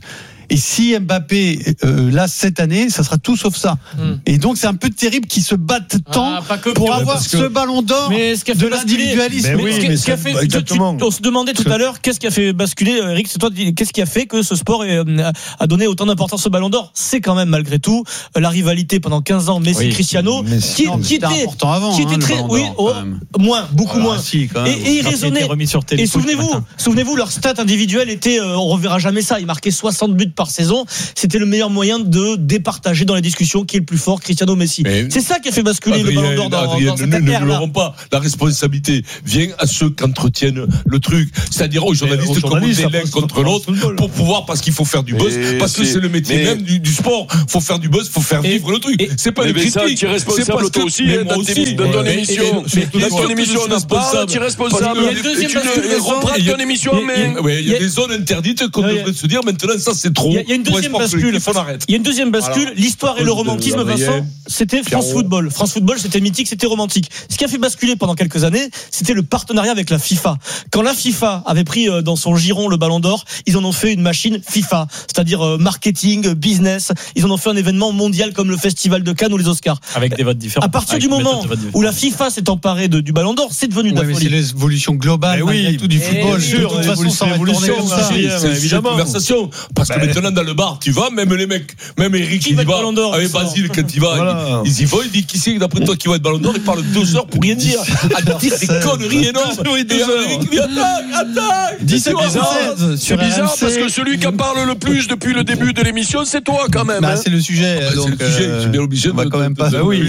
Speaker 5: Et si Mbappé euh, là cette année, ça sera tout sauf ça. Mm. Et donc c'est un peu terrible qu'ils se battent tant ah, pour avoir que... ce ballon d'or
Speaker 3: mais ce
Speaker 5: de l'individualisme.
Speaker 3: Mais oui, mais ce qui a fait, exactement. Tu, on se demandait tout à l'heure qu'est-ce qui a fait basculer, Eric, c'est toi, qu'est-ce qui a fait que ce sport est, a donné autant d'importance au ballon d'or? C'est quand même malgré tout la rivalité pendant quinze ans Messi-Cristiano, oui, qui, non, qui était important avant, qui était hein, très, oui, oh, moins, beaucoup
Speaker 5: voilà,
Speaker 3: moins.
Speaker 5: Si, quand même.
Speaker 3: Et, et il raisonnait. Et souvenez-vous, souvenez-vous, leur stat individuel était, euh, on reverra jamais ça. Il marquait soixante buts par saison. C'était le meilleur moyen de départager dans les discussions qui est le plus fort, Cristiano Messi. Mais c'est ça qui a fait basculer Adrien, le ballon d'or dans, Adrien, dans cette
Speaker 4: ne,
Speaker 3: ère.
Speaker 4: Ne l'auront pas. La responsabilité vient à ceux qui entretiennent le truc. C'est-à-dire aux journalistes, aux journalistes comme l'un contre l'autre pour pouvoir, parce qu'il faut faire du buzz, et parce que c'est le métier mais... même du, du sport. Faut faire du buzz, faut faire vivre et, le truc. C'est pas une critique.
Speaker 6: Tu es responsable toi aussi dans ton émission. Dans ton émission, on n'a pas. Tu es responsable.
Speaker 3: Il y a une deuxième bascule.
Speaker 6: Reprends ton émission, mais
Speaker 4: il y a des zones interdites qu'on devrait se dire maintenant ça c'est trop.
Speaker 3: Il y a une deuxième bascule. Il y a une deuxième bascule. L'histoire et le romantisme, Vincent, c'était France Football. France Football, c'était mythique, c'était romantique. Ce qui a fait basculer pendant quelques années, c'était le partenariat avec la FIFA. Quand la FIFA avait pris dans son giron le Ballon d'Or, ils en ont fait une machine FIFA, c'est-à-dire marketing, business. Ils en ont fait un événement mondial comme le Festival de Cannes ou les Oscars.
Speaker 1: Avec des votes différents.
Speaker 3: À partir du moment où la FIFA s'est emparée de, du Ballon d'Or, c'est devenu de la
Speaker 5: ouais,
Speaker 3: folie.
Speaker 5: C'est l'évolution globale, oui, tout du football.
Speaker 4: De toute façon, ça va tourner comme ça. C'est évidemment une conversation. Parce que maintenant dans le bar, tu vas, même les mecs, même Eric, il y va. Avec Basile, quand il va, ils y vont, il dit qui c'est d'après toi qui va être Ballon d'Or, il parle deux heures pour rien dire. À dire des conneries énormes. Et Eric dit attaque, attaque.
Speaker 6: C'est bizarre, c'est bizarre parce que celui qui en parle le plus depuis le début de l'émission, c'est toi quand même.
Speaker 5: C'est le sujet. Donc,
Speaker 4: je suis bien obligé de.
Speaker 5: On va quand même pas. Oui,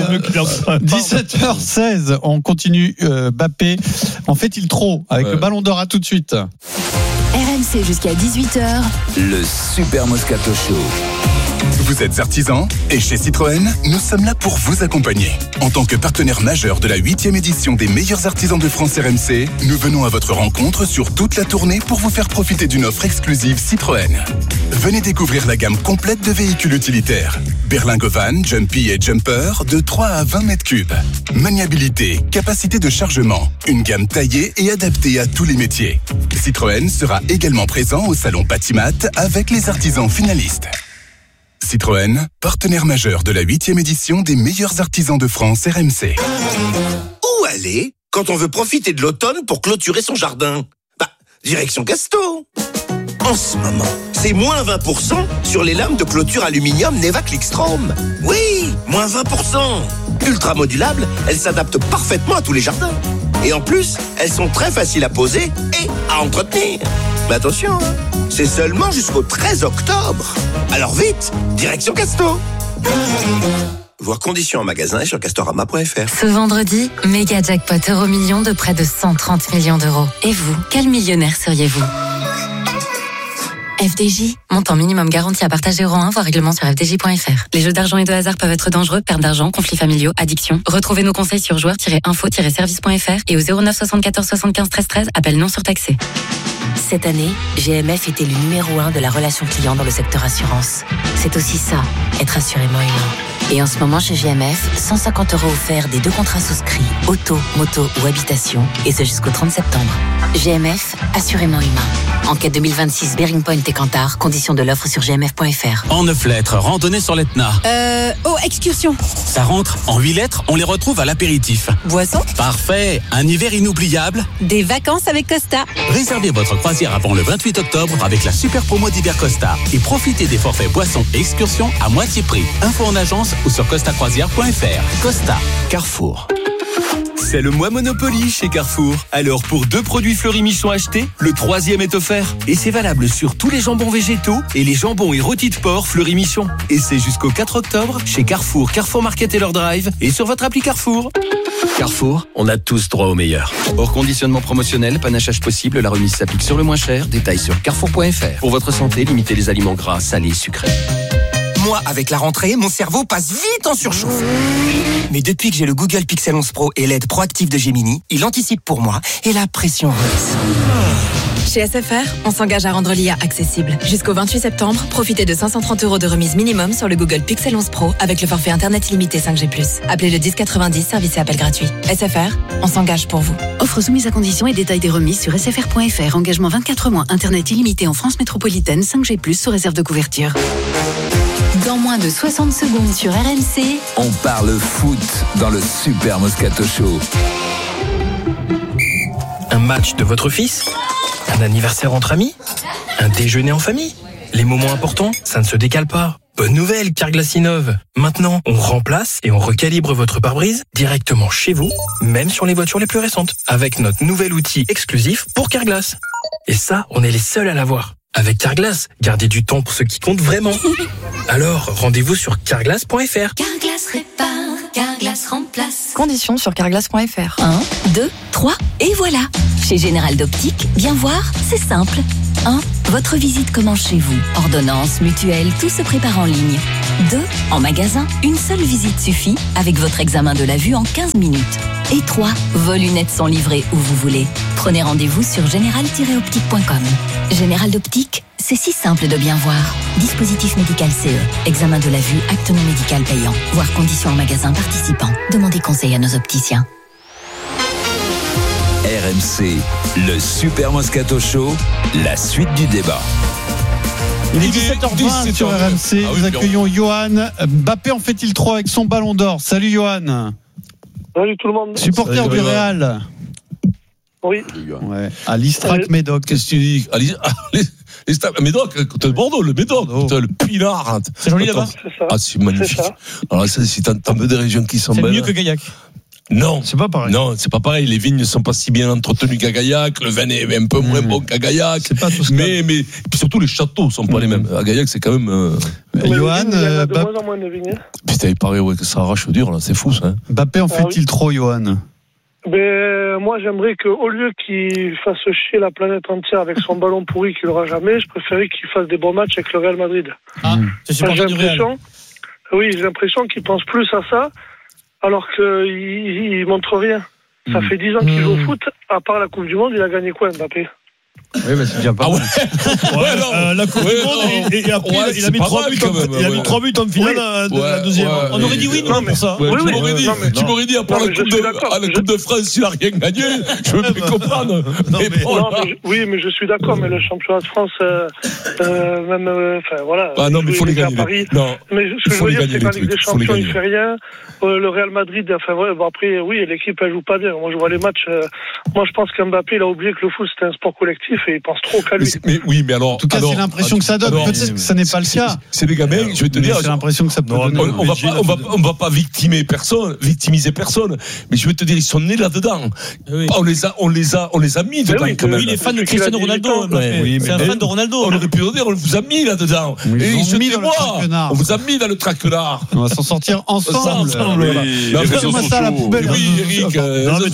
Speaker 5: dix-sept heures seize, on continue. Mbappé en fait-il trop avec le Ballon d'Or? À tout de suite.
Speaker 7: R M C jusqu'à dix-huit heures.
Speaker 21: Le Super Moscato Show.
Speaker 12: Vous êtes artisan et chez Citroën, nous sommes là pour vous accompagner. En tant que partenaire majeur de la huitième édition des meilleurs artisans de France R M C, nous venons à votre rencontre sur toute la tournée pour vous faire profiter d'une offre exclusive Citroën. Venez découvrir la gamme complète de véhicules utilitaires. Berlingo Van, Jumpy et Jumper de trois à vingt mètres cubes. Maniabilité, capacité de chargement, une gamme taillée et adaptée à tous les métiers. Citroën sera également présent au salon Batimat avec les artisans finalistes. Citroën, partenaire majeur de la huitième édition des meilleurs artisans de France R M C.
Speaker 13: Où aller quand on veut profiter de l'automne pour clôturer son jardin? Bah, direction Casto. En ce moment, c'est moins vingt pour cent sur les lames de clôture aluminium Neva Clickstrom. Oui, moins vingt pour cent. Ultra modulables, elles s'adaptent parfaitement à tous les jardins. Et en plus, elles sont très faciles à poser et à entretenir. Mais attention, hein, c'est seulement jusqu'au treize octobre. Alors vite, direction Casto. Voir conditions en magasin et sur castorama point f r.
Speaker 11: Ce vendredi, méga jackpot euro million de près de cent trente millions d'euros. Et vous, quel millionnaire seriez-vous? F D J, montant minimum garanti à partager euro un, voire règlement sur f d j point f r. Les jeux d'argent et de hasard peuvent être dangereux, perte d'argent, conflits familiaux, addiction. Retrouvez nos conseils sur joueurs tiret info tiret service point f r et au zéro neuf soixante-quatorze soixante-quinze treize treize, appel non surtaxé.
Speaker 7: Cette année, G M F était le numéro un de la relation client dans le secteur assurance. C'est aussi ça, être assurément humain. Et en ce moment chez G M F, cent cinquante euros offerts des deux contrats souscrits, auto, moto ou habitation, et ce jusqu'au trente septembre. G M F, assurément humain. Enquête deux mille vingt-six, Bearing Point et Kantar, conditions de l'offre sur g m f point f r.
Speaker 22: En neuf lettres, randonnée sur l'Etna.
Speaker 7: Euh, oh, excursion.
Speaker 22: Ça rentre. En huit lettres, on les retrouve à l'apéritif.
Speaker 7: Boisson.
Speaker 22: Parfait. Un hiver inoubliable.
Speaker 7: Des vacances avec Costa.
Speaker 22: Réservez votre croisière avant le vingt-huit octobre avec la super promo d'hiver Costa et profitez des forfaits boissons et excursions à moitié prix. Info en agence ou sur costa croisière point f r. Costa. Carrefour.
Speaker 8: C'est le mois Monopoly chez Carrefour. Alors pour deux produits Fleury Michon achetés, le troisième est offert. Et c'est valable sur tous les jambons végétaux et les jambons et rôtis de porc Fleury Michon. Et c'est jusqu'au quatre octobre chez Carrefour, Carrefour Market et leur drive et sur votre appli Carrefour. Carrefour, on a tous droit au meilleur. Hors conditionnement promotionnel, panachage possible, la remise s'applique sur le moins cher. Détails sur carrefour point f r. Pour votre santé, limitez les aliments gras, salés, sucrés.
Speaker 14: Moi, avec la rentrée, mon cerveau passe vite en surchauffe. Mais depuis que j'ai le Google Pixel onze Pro et l'aide proactive de Gemini, il anticipe pour moi et la pression redescend.
Speaker 15: Chez S F R, on s'engage à rendre l'I A accessible. Jusqu'au vingt-huit septembre, profitez de cinq cent trente euros de remise minimum sur le Google Pixel onze Pro avec le forfait Internet illimité cinq G plus. Appelez le dix quatre-vingt-dix, service et appel gratuit. S F R, on s'engage pour vous.
Speaker 7: Offre soumise à conditions et détails des remises sur s f r point f r. Engagement vingt-quatre mois. Internet illimité en France métropolitaine cinq G plus, sous réserve de couverture. Dans moins de soixante secondes sur R M C,
Speaker 21: on parle foot dans le Super Moscato Show.
Speaker 16: Un match de votre fils ? Un anniversaire entre amis ? Un déjeuner en famille ? Les moments importants, ça ne se décale pas. Bonne nouvelle, Carglass innove. Maintenant, on remplace et on recalibre votre pare-brise directement chez vous, même sur les voitures les plus récentes, avec notre nouvel outil exclusif pour Carglass. Et ça, on est les seuls à l'avoir. Avec Carglass, gardez du temps pour ce qui compte vraiment. Alors, rendez-vous sur carglass point f r.
Speaker 7: Carglass répare, Carglass remplace.
Speaker 15: Conditions sur carglass point f r.
Speaker 7: un, deux, trois, et voilà. Chez Général d'Optique, bien voir, c'est simple. un. Votre visite commence chez vous. Ordonnance, mutuelle, tout se prépare en ligne. deux. En magasin, une seule visite suffit avec votre examen de la vue en quinze minutes. Et trois. Vos lunettes sont livrées où vous voulez. Prenez rendez-vous sur général tiret optique point com. Général d'Optique, c'est si simple de bien voir. Dispositif médical C E. Examen de la vue, acte non médical payant. Voir conditions en magasin participant. Demandez conseil à nos opticiens.
Speaker 21: R M C, le Super Moscato Show, la suite du débat.
Speaker 5: Il est dix-sept heures vingt sur R M C. Ah oui, nous accueillons Johan. Mbappé en fait-il trop avec son ballon d'or? Salut Johan.
Speaker 17: Salut tout le monde.
Speaker 5: Supporter Salut, du Real.
Speaker 17: Oui.
Speaker 5: Ouais. À l'Istrac Médoc.
Speaker 4: Qu'est-ce que tu dis? Médoc, côté de Bordeaux, le Médoc, oh. Le Pinard.
Speaker 3: C'est joli là-bas.
Speaker 17: C'est ça.
Speaker 4: Ah, c'est magnifique. C'est alors, ça, si t'as un peu des régions qui sont
Speaker 3: c'est
Speaker 4: belles.
Speaker 3: C'est mieux que Gaillac.
Speaker 4: Non,
Speaker 5: c'est pas pareil.
Speaker 4: Non, c'est pas pareil. Les vignes ne sont pas si bien entretenues qu'à Gaillac. Le vin est un peu mmh. moins bon qu'à Gaillac.
Speaker 5: C'est pas tout ce
Speaker 4: mais, mais, puis surtout, les châteaux sont pas mmh. les mêmes. À Gaillac, c'est quand même, euh...
Speaker 5: Johan,
Speaker 17: il y a de moins en moins de vignes.
Speaker 4: Putain, il paraît, ouais, que ça arrache dur, là. C'est fou, ça. Hein.
Speaker 5: Mbappé en ah, fait-il oui. trop, Johan?
Speaker 17: Ben, moi, j'aimerais qu'au lieu qu'il fasse chier la planète entière avec son ballon pourri qu'il n'aura jamais, je préférais qu'il fasse des bons matchs avec le Real Madrid.
Speaker 3: Ah, c'est super.
Speaker 17: J'ai l'impression, oui, j'ai l'impression qu'il pense plus à ça, alors qu'il il montre rien. Ça mmh. fait dix ans qu'il joue au foot, à part la Coupe du Monde, il a gagné quoi, Mbappé?
Speaker 5: Oui, mais c'est déjà pas
Speaker 4: ah ouais.
Speaker 5: ouais,
Speaker 4: euh,
Speaker 5: la Coupe ouais, du Monde, et, et après, ouais, il a mis trois buts, en, il a mis trois buts en finale oui. de la deuxième. Ouais,
Speaker 3: on aurait dit oui, non, pour ça.
Speaker 4: Ouais,
Speaker 17: oui,
Speaker 4: tu
Speaker 17: oui,
Speaker 4: m'aurais dit,
Speaker 17: non, mais,
Speaker 4: tu m'aurais dit, à part non, la, coupe de, à la Coupe de France, il n'a rien gagné. Je veux bien comprendre.
Speaker 17: Non, mais, mais, bon, non, mais je, oui, mais je suis d'accord, mais le championnat de France, euh, euh, même, enfin, euh, voilà.
Speaker 4: Ah non, mais il faut les gagner.
Speaker 17: Paris. Non. Mais ce que je veux dire, c'est qu'en Ligue des Champions, il fait rien. Le Real Madrid, enfin, bon, après, oui, l'équipe, elle joue pas bien. Moi, je vois les matchs. Moi, je pense qu'Mbappé, il a oublié que le foot, c'était un sport collectif et il pense trop qu'à lui.
Speaker 4: Mais oui, mais alors.
Speaker 5: En tout cas, alors, c'est l'impression que ça donne. Alors, peut-être que ça n'est pas le cas.
Speaker 4: C'est des gamins, je vais te dire.
Speaker 5: C'est l'impression que ça peut donner.
Speaker 4: On, on va pas, on va, on va pas victimer personne, victimiser personne. Mais je vais te dire, ils sont nés là-dedans. Oui. On les a, on les a, on les a mis dedans
Speaker 17: oui,
Speaker 4: quand même.
Speaker 3: Oui, il est fan de Cristiano Ronaldo.
Speaker 5: Oui,
Speaker 3: c'est un fan de Ronaldo.
Speaker 4: On aurait pu le dire, on vous a mis là-dedans.
Speaker 5: Et ils se
Speaker 4: disent, on vous a mis dans le traquenard.
Speaker 5: On va s'en sortir ensemble.
Speaker 4: Ensemble.
Speaker 5: Ça à la poubelle.
Speaker 4: Oui, Eric. Non, mais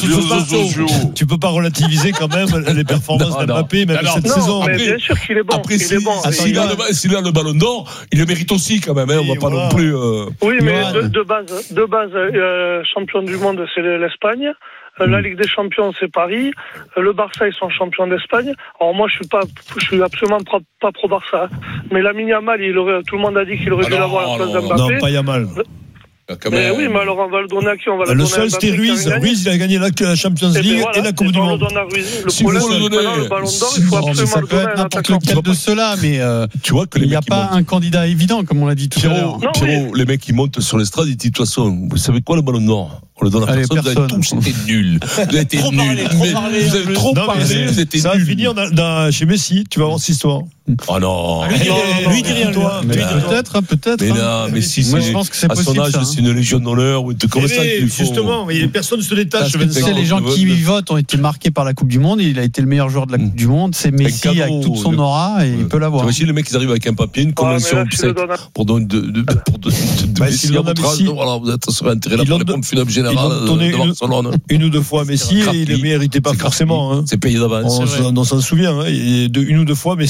Speaker 10: tu peux pas relativiser quand même les performances d'Mbappé, même cette saison.
Speaker 17: Bien sûr qu'il est bon.
Speaker 4: Après, s'il a, a le ballon d'or, il le mérite aussi quand même. Hein, on va pas voilà. non plus. Euh...
Speaker 17: Oui, mais de, de base, de base, euh, champion du monde, c'est l'Espagne. Euh, la Ligue des Champions, c'est Paris. Euh, le Barça, ils sont champions d'Espagne. Alors moi, je suis pas, je suis absolument pas, pas pro Barça. Mais Lamine Yamal, il aurait, tout le monde a dit qu'il aurait dû l'avoir à la place d'Mbappé.
Speaker 10: Non, pas Yamal.
Speaker 17: Mais oui, mais alors on va le donner à qui? On va le, le
Speaker 10: seul c'était Ruiz. Ruiz, il a gagné la Champions League et, voilà, et la Coupe du Monde.
Speaker 17: Le si problème, c'est que le ballon d'or, il faut absolument
Speaker 5: ça
Speaker 17: le
Speaker 5: peut
Speaker 17: donner
Speaker 5: être n'importe lequel de ceux-là, mais euh,
Speaker 4: tu vois que
Speaker 5: il n'y a pas un candidat évident, comme on l'a dit tout à l'heure.
Speaker 4: Pierrot, les mecs qui montent sur l'estrade, ils disent de toute façon, vous savez quoi, le ballon d'or? On le donne à personne, vous avez tous été nuls. Vous avez été nuls. Vous avez trop parlé, vous étiez nuls.
Speaker 10: Ça va finir chez Messi, tu vas voir cette histoire.
Speaker 4: Oh non.
Speaker 3: Lui, il dit rien, toi.
Speaker 5: Peut-être, peut-être.
Speaker 4: Mais non, mais si,
Speaker 5: moi je pense que c'est possible.
Speaker 4: À son âge, c'est une légion d'honneur. Comment ça qu'il faut?
Speaker 10: Justement, personne ne se détache.
Speaker 5: Les gens qui votent ont été marqués par la Coupe du Monde. Il a été le meilleur joueur de la Coupe du Monde. C'est Messi avec toute son aura et il peut l'avoir.
Speaker 4: Si les mecs ils arrivent avec un papier, une convention pour donner de Messi à votre âge, alors ça serait intéressant pour les pompes funèbres générales de Barcelone.
Speaker 10: Une ou deux fois Messi et il ne méritait pas forcément.
Speaker 4: C'est payé d'avance.
Speaker 10: On s'en souvient. Une ou deux fois, Messi ne méritait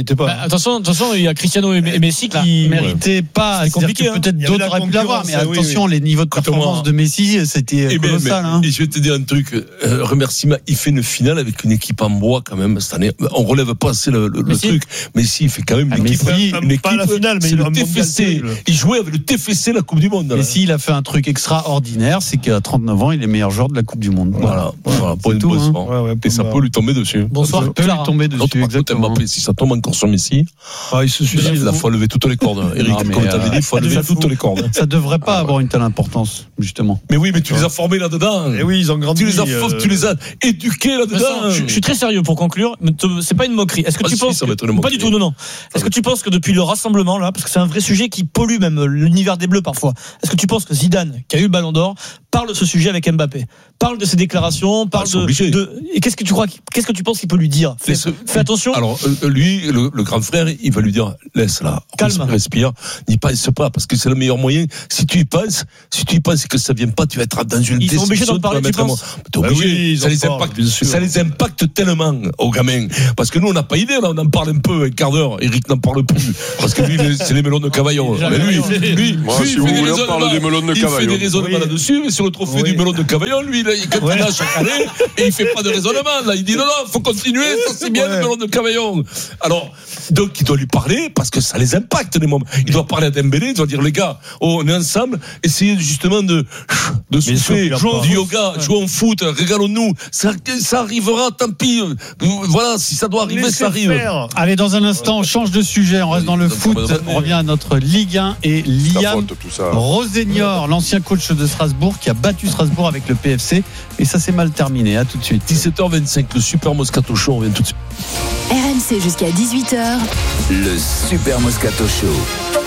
Speaker 10: méritait pas.
Speaker 3: Bah, attention, attention, il y a Cristiano et Messi qui
Speaker 5: méritaient pas.
Speaker 3: C'est compliqué.
Speaker 5: Hein. Peut-être d'autres auraient pu l'avoir, mais attention, oui, oui. les niveaux de performance de Messi, c'était et colossal.
Speaker 4: Mais,
Speaker 5: hein.
Speaker 4: Et je vais te dire un truc. Euh, remerciement, il fait une finale avec une équipe en bois quand même cette année. On relève pas assez le, le, le truc. Messi, il fait quand même une
Speaker 5: ah,
Speaker 4: équipe.
Speaker 5: Messi,
Speaker 4: une équipe
Speaker 10: pas la finale, mais
Speaker 4: c'est le T F C. Il jouait avec le T F C la Coupe du Monde.
Speaker 5: Messi, il a fait un truc extraordinaire, c'est qu'à trente-neuf ans, il est meilleur joueur de la Coupe du Monde.
Speaker 4: Voilà, voilà, voilà
Speaker 5: pour tout. Hein.
Speaker 4: Ouais, ouais, et ça peut lui tomber dessus.
Speaker 5: Bonsoir, ça peut lui tomber dessus.
Speaker 4: Exactement. Mbappé, si ça tombe encore sur Messi,
Speaker 10: ah, il se suicide.
Speaker 4: Il faut lever toutes les cordes. Eric, non, comme tu avais dit, il faut lever toutes les cordes.
Speaker 5: Ça devrait pas avoir une telle importance, justement.
Speaker 4: Mais oui, mais tu les as formés là-dedans.
Speaker 10: Et oui, ils ont grandi.
Speaker 4: Tu les as, euh... tu les as éduqués là-dedans.
Speaker 3: Je, je suis très sérieux pour conclure. C'est pas une moquerie. Est-ce que
Speaker 4: ah,
Speaker 3: tu
Speaker 4: si,
Speaker 3: penses que... Pas du tout, non, non. Est-ce que tu penses que depuis le rassemblement là, parce que c'est un vrai sujet qui pollue même l'univers des Bleus parfois. Est-ce que tu penses que Zidane, qui a eu le Ballon d'Or, parle de ce sujet avec Mbappé, parle de ses déclarations, parle ah, de, de et qu'est-ce que tu crois, qu'est-ce que tu penses qu'il peut lui dire? Fais, ce... fais attention.
Speaker 4: Alors lui, le, le grand frère, il va lui dire laisse là, calme, respire, n'y pense pas parce que c'est le meilleur moyen. Si tu y penses, si tu y penses que ça vient pas, tu vas être dans une.
Speaker 3: Ils sont obligés d'en parler. Tu penses?
Speaker 4: T'es obligé. Bah oui, ça les impacte, ça les impacte tellement aux gamins parce que nous on n'a pas idée là, on en parle un peu un quart d'heure. Eric n'en parle plus parce que lui c'est les melons de Cavaillon. Mais lui, lui,
Speaker 6: Moi,
Speaker 4: lui,
Speaker 6: si vous voulez, on parle des melons de Cavaillon.
Speaker 4: Il fait des raisonnements là-dessus, mais sur le trophée du melon de Cavaillon, lui, il est candidat chaque année et il fait pas de raisonnement. Là, il dit non, non, faut continuer, ça c'est bien le melon de Cavaillon. Alors, donc il doit lui parler parce que ça les impacte les moments. Il doit parler à Dembélé, il doit dire les gars, oh, on est ensemble, essayez justement de de souffler, jouer du yoga, jouer au foot, régalons-nous. Ça, ça arrivera, tant pis. Voilà, si ça doit arriver, Laissez ça arrive. Faire.
Speaker 5: Allez, dans un instant, on change de sujet, on reste dans le foot. On revient à notre Ligue un et Liam Rosenior, l'ancien coach de Strasbourg, qui a battu Strasbourg avec le P F C, et ça s'est mal terminé. À tout de suite.
Speaker 4: dix-sept heures vingt-cinq, le Super Moscato Show, on revient tout de suite.
Speaker 7: R M C jusqu'à dix-huit heures.
Speaker 21: Le Super Moscato Show.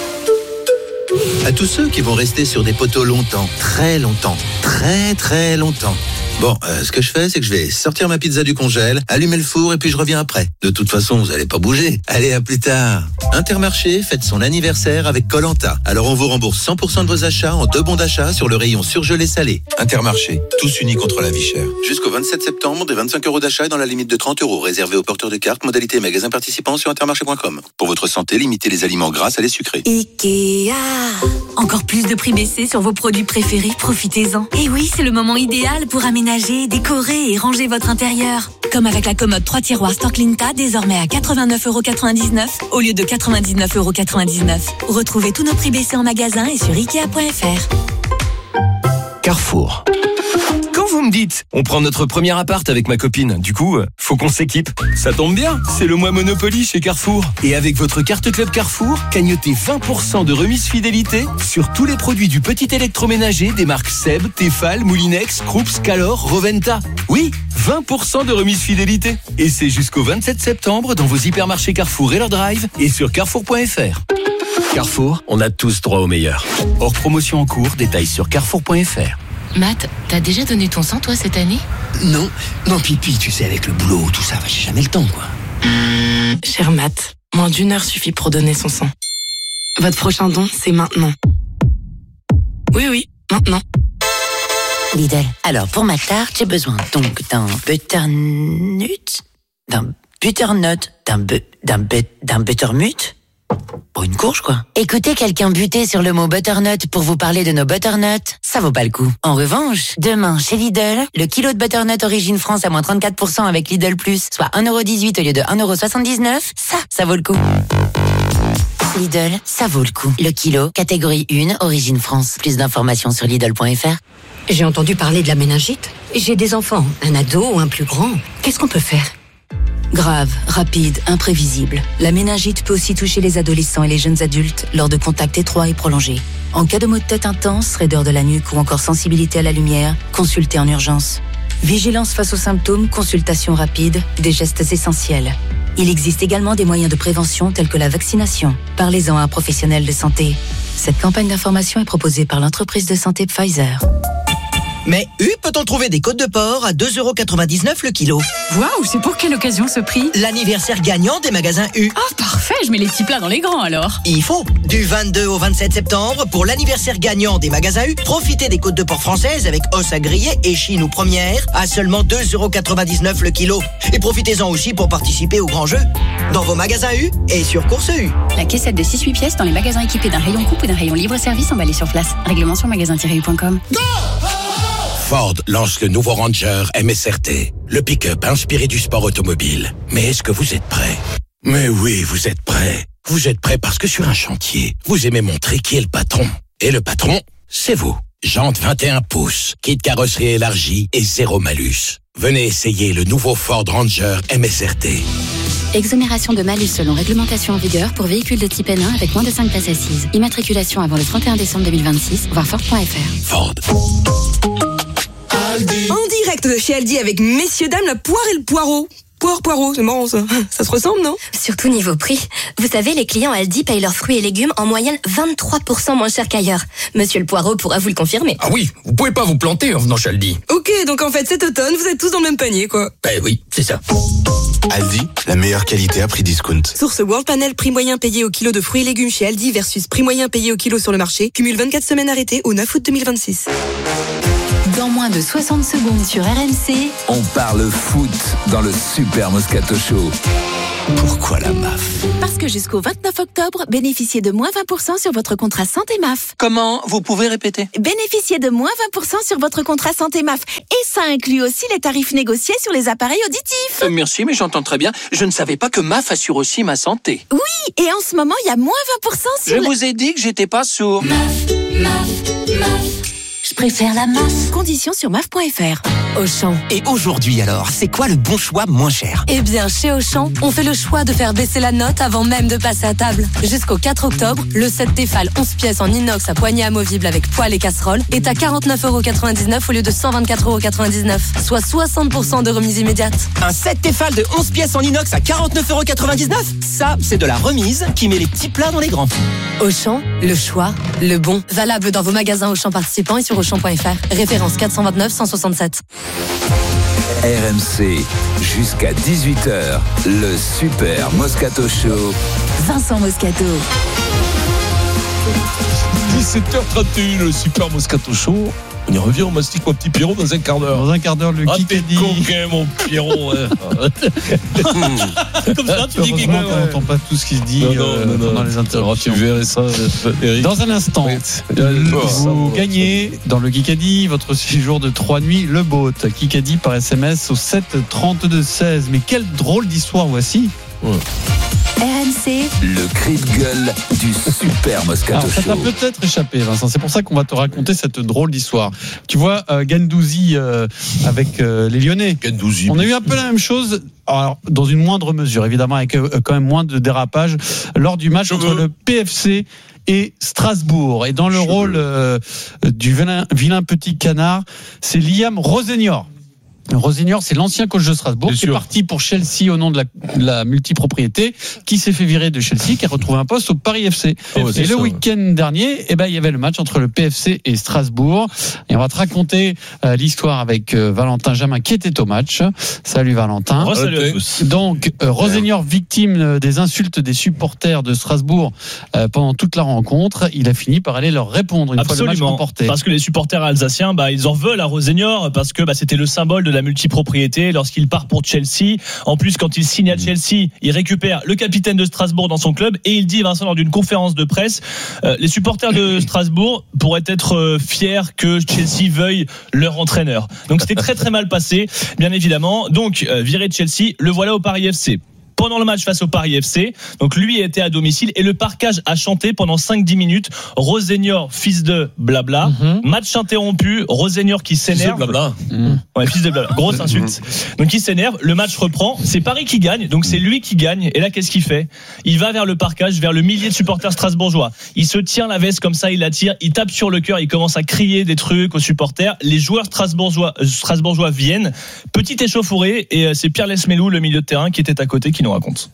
Speaker 9: À tous ceux qui vont rester sur des poteaux longtemps, très longtemps, très très longtemps. Bon, euh, ce que je fais, c'est que je vais sortir ma pizza du congèle, allumer le four et puis je reviens après. De toute façon, vous allez pas bouger. Allez, à plus tard. Intermarché fête son anniversaire avec Koh-Lanta. Alors on vous rembourse cent pour cent de vos achats en deux bons d'achat sur le rayon surgelé salé. Intermarché, tous unis contre la vie chère. Jusqu'au vingt-sept septembre, des vingt-cinq euros d'achat et dans la limite de trente euros réservés aux porteurs de cartes, modalité magasin participant sur intermarché point com. Pour votre santé, limitez les aliments gras à les sucrés.
Speaker 7: Ikea. Encore plus de prix baissés sur vos produits préférés, profitez-en. Et oui, c'est le moment idéal pour aménager, décorer et ranger votre intérieur. Comme avec la commode trois tiroirs Storklinta, désormais à quatre-vingt-neuf euros quatre-vingt-dix-neuf au lieu de quatre-vingt-dix-neuf euros quatre-vingt-dix-neuf. Retrouvez tous nos prix baissés en magasin et sur ikea point f r.
Speaker 8: Carrefour. Quand vous me dites, on prend notre premier appart avec ma copine, du coup, faut qu'on s'équipe. Ça tombe bien, c'est le mois Monopoly chez Carrefour. Et avec votre carte club Carrefour, cagnotez vingt pour cent de remise fidélité sur tous les produits du petit électroménager des marques Seb, Tefal, Moulinex, Krups, Calor, Roventa. Oui, vingt pour cent de remise fidélité. Et c'est jusqu'au vingt-sept septembre dans vos hypermarchés Carrefour et leur drive et sur carrefour point f r. Carrefour, on a tous droit au meilleur. Hors promotion en cours, détails sur carrefour point f r.
Speaker 11: Matt, t'as déjà donné ton sang, toi, cette année?
Speaker 18: Non, non, Pipi, tu sais, avec le boulot, tout ça, j'ai jamais le temps, quoi.
Speaker 11: Cher Matt, moins d'une heure suffit pour donner son sang. Votre prochain don, c'est maintenant. Oui, oui, maintenant.
Speaker 19: Lidl, alors pour ma tarte, j'ai besoin donc d'un butternut, d'un butternut, d'un bu, d'un but, d'un buttermut. Pour une courge, quoi. Écoutez quelqu'un buter sur le mot butternut pour vous parler de nos butternuts, ça vaut pas le coup. En revanche, demain, chez Lidl, le kilo de butternut origine France à moins trente-quatre pour cent avec Lidl Plus, soit un euro dix-huit au lieu de un euro soixante-dix-neuf, ça, ça vaut le coup. Lidl, ça vaut le coup. Le kilo, catégorie un, origine France. Plus d'informations sur Lidl point f r.
Speaker 20: J'ai entendu parler de la méningite. J'ai des enfants, un ado ou un plus grand. Qu'est-ce qu'on peut faire ?
Speaker 7: Grave, rapide, imprévisible. La méningite peut aussi toucher les adolescents et les jeunes adultes lors de contacts étroits et prolongés. En cas de maux de tête intense, raideur de la nuque ou encore sensibilité à la lumière, consultez en urgence. Vigilance face aux symptômes, consultation rapide, des gestes essentiels. Il existe également des moyens de prévention tels que la vaccination. Parlez-en à un professionnel de santé. Cette campagne d'information est proposée par l'entreprise de santé Pfizer.
Speaker 1: Mais U peut-on trouver des côtes de porc à deux euros quatre-vingt-dix-neuf le kilo.
Speaker 2: Waouh, c'est pour quelle occasion ce prix?
Speaker 1: L'anniversaire gagnant des magasins U.
Speaker 2: Ah, parfait, je mets les petits plats dans les grands alors.
Speaker 1: Il faut. Du vingt-deux au vingt-sept septembre, pour l'anniversaire gagnant des magasins U, profitez des côtes de porc françaises avec os à griller et chine ou première à seulement deux euros quatre-vingt-dix-neuf le kilo. Et profitez-en aussi pour participer au grand jeu. Dans vos magasins U et sur Course U.
Speaker 2: La caissette de six huit pièces dans les magasins équipés d'un rayon coupe ou d'un rayon libre-service emballé sur place. Règlement sur magasin tiret u point com.
Speaker 18: Ford lance le nouveau Ranger M S R T, le pick-up inspiré du sport automobile. Mais est-ce que vous êtes prêts? Mais oui, vous êtes prêts. Vous êtes prêts parce que sur un chantier, vous aimez montrer qui est le patron. Et le patron, c'est vous. Jantes vingt et un pouces, kit carrosserie élargie et zéro malus. Venez essayer le nouveau Ford Ranger M S R T.
Speaker 11: Exonération de malus selon réglementation en vigueur pour véhicules de type N un avec moins de cinq places assises. Immatriculation avant le trente et un décembre deux mille vingt-six, voir Ford point F R.
Speaker 18: Ford.
Speaker 23: En direct de chez Aldi avec messieurs dames la poire et le poireau. Poire, poireau, c'est marrant ça. Ça se ressemble, non?
Speaker 24: Surtout niveau prix. Vous savez, les clients Aldi payent leurs fruits et légumes en moyenne vingt-trois pour cent moins cher qu'ailleurs. Monsieur le poireau pourra vous le confirmer.
Speaker 25: Ah oui, vous pouvez pas vous planter en venant chez Aldi.
Speaker 23: Ok, donc en fait cet automne, vous êtes tous dans le même panier, quoi.
Speaker 25: Ben oui, c'est ça.
Speaker 26: Aldi, la meilleure qualité à prix discount.
Speaker 23: Source World Panel, prix moyen payé au kilo de fruits et légumes chez Aldi versus prix moyen payé au kilo sur le marché. Cumule vingt-quatre semaines arrêtées au neuf août deux mille vingt-six.
Speaker 11: Dans moins de soixante secondes sur R M C,
Speaker 21: on parle foot dans le Super Moscato Show. Pourquoi la M A F?
Speaker 27: Parce que jusqu'au vingt-neuf octobre, bénéficiez de moins vingt pour cent sur votre contrat santé M A F.
Speaker 28: Comment? Vous pouvez répéter?
Speaker 27: Bénéficiez de moins vingt pour cent sur votre contrat santé M A F. Et ça inclut aussi les tarifs négociés sur les appareils auditifs.
Speaker 28: Euh, merci, mais j'entends très bien. Je ne savais pas que M A F assure aussi ma santé.
Speaker 27: Oui, et en ce moment, il y a moins vingt pour cent sur...
Speaker 28: Je
Speaker 27: le...
Speaker 28: vous ai dit que j'étais pas sourd.
Speaker 27: M A F, M A F, M A F. Je préfère la M A F. Conditions sur M A F point F R.
Speaker 1: Auchan. Et aujourd'hui alors, c'est quoi le bon choix moins cher?
Speaker 27: Eh bien, chez Auchan, on fait le choix de faire baisser la note avant même de passer à table. Jusqu'au quatre octobre, le set Tefal onze pièces en inox à poignée amovible avec poêle et casserole est à quarante-neuf euros quatre-vingt-dix-neuf au lieu de cent vingt-quatre euros quatre-vingt-dix-neuf, soit soixante pour cent de remise immédiate.
Speaker 1: Un set Tefal de onze pièces en inox à quarante-neuf euros quatre-vingt-dix-neuf? Ça, c'est de la remise qui met les petits plats dans les grands.
Speaker 27: Auchan, le choix, le bon. Valable dans vos magasins Auchan participants et sur auchan point F R. Référence quatre cent vingt-neuf cent soixante-sept.
Speaker 21: R M C, jusqu'à dix-huit heures, le Super Moscato Show.
Speaker 11: Vincent Moscato.
Speaker 4: dix-sept heures trente et un, le Super Moscato Show. On y revient, on mastique mon petit Pierrot dans un quart d'heure.
Speaker 5: Dans un quart d'heure, le
Speaker 4: ah,
Speaker 5: Kikadi.
Speaker 4: Ah, t'es coquin, mon Pierrot. Ouais.
Speaker 5: Comme ça, tu dis qu'il ouais, on n'entend pas tout ce qui se dit non, non, euh, non, pendant non. les interruptions.
Speaker 4: Tu verrais ça, Eric.
Speaker 5: Dans un instant, oui. vous gagnez dans le Kikadi votre séjour de trois nuits, le boat. Kikadi par S M S au sept trente-deux seize. Mais quelle drôle d'histoire voici. Ouais.
Speaker 11: R M C,
Speaker 21: le cri de gueule du Super Moscato
Speaker 5: Show. Ça t'a peut-être échappé, Vincent. C'est pour ça qu'on va te raconter cette drôle d'histoire. Tu vois, euh, Guendouzi euh, avec euh, les Lyonnais.
Speaker 4: Guendouzi.
Speaker 5: On a eu un peu la même chose, alors, dans une moindre mesure, évidemment, avec euh, quand même moins de dérapage, lors du match entre le P F C et Strasbourg. Et dans le Cheveux. rôle euh, du vilain, vilain petit canard, c'est Liam Rosenior. Rosenior, c'est l'ancien coach de Strasbourg, qui est parti pour Chelsea au nom de la, de la multipropriété, qui s'est fait virer de Chelsea, qui a retrouvé un poste au Paris F C. Oh, et le ça, week-end ouais. dernier, eh ben, il y avait le match entre le P F C et Strasbourg. Et on va te raconter euh, l'histoire avec euh, Valentin Jamin, qui était au match. Salut Valentin.
Speaker 3: Oh, salut à tous.
Speaker 5: Donc, euh, Rosenior, victime des insultes des supporters de Strasbourg euh, pendant toute la rencontre, il a fini par aller leur répondre une
Speaker 3: Absolument.
Speaker 5: fois le match remporté.
Speaker 3: Parce que les supporters alsaciens, bah, ils en veulent à Rosenior, parce que bah, c'était le symbole de la multipropriété lorsqu'il part pour Chelsea. En plus, quand il signe à Chelsea, il récupère le capitaine de Strasbourg dans son club et il dit, Vincent, lors d'une conférence de presse, euh, les supporters de Strasbourg pourraient être euh, fiers que Chelsea veuille leur entraîneur. Donc c'était très très mal passé, bien évidemment. Donc euh, viré de Chelsea, le voilà au Paris F C. Pendant le match face au Paris F C, donc lui était à domicile et le parquage a chanté pendant cinq dix minutes Rosenior, fils de blabla. Mm-hmm. Match interrompu, Rosenior qui s'énerve.
Speaker 4: Fils de blabla.
Speaker 3: Mmh. Ouais, fils de blabla. Grosse insulte. Donc il s'énerve, le match reprend, c'est Paris qui gagne, donc c'est lui qui gagne. Et là, qu'est-ce qu'il fait? Il va vers le parquage, vers le millier de supporters strasbourgeois. Il se tient la veste comme ça, il la tire, il tape sur le cœur, il commence à crier des trucs aux supporters. Les joueurs strasbourgeois, strasbourgeois viennent. Petite échauffourée et c'est Pierre Lesmelou, le milieu de terrain, qui était à côté, qui nous raconte.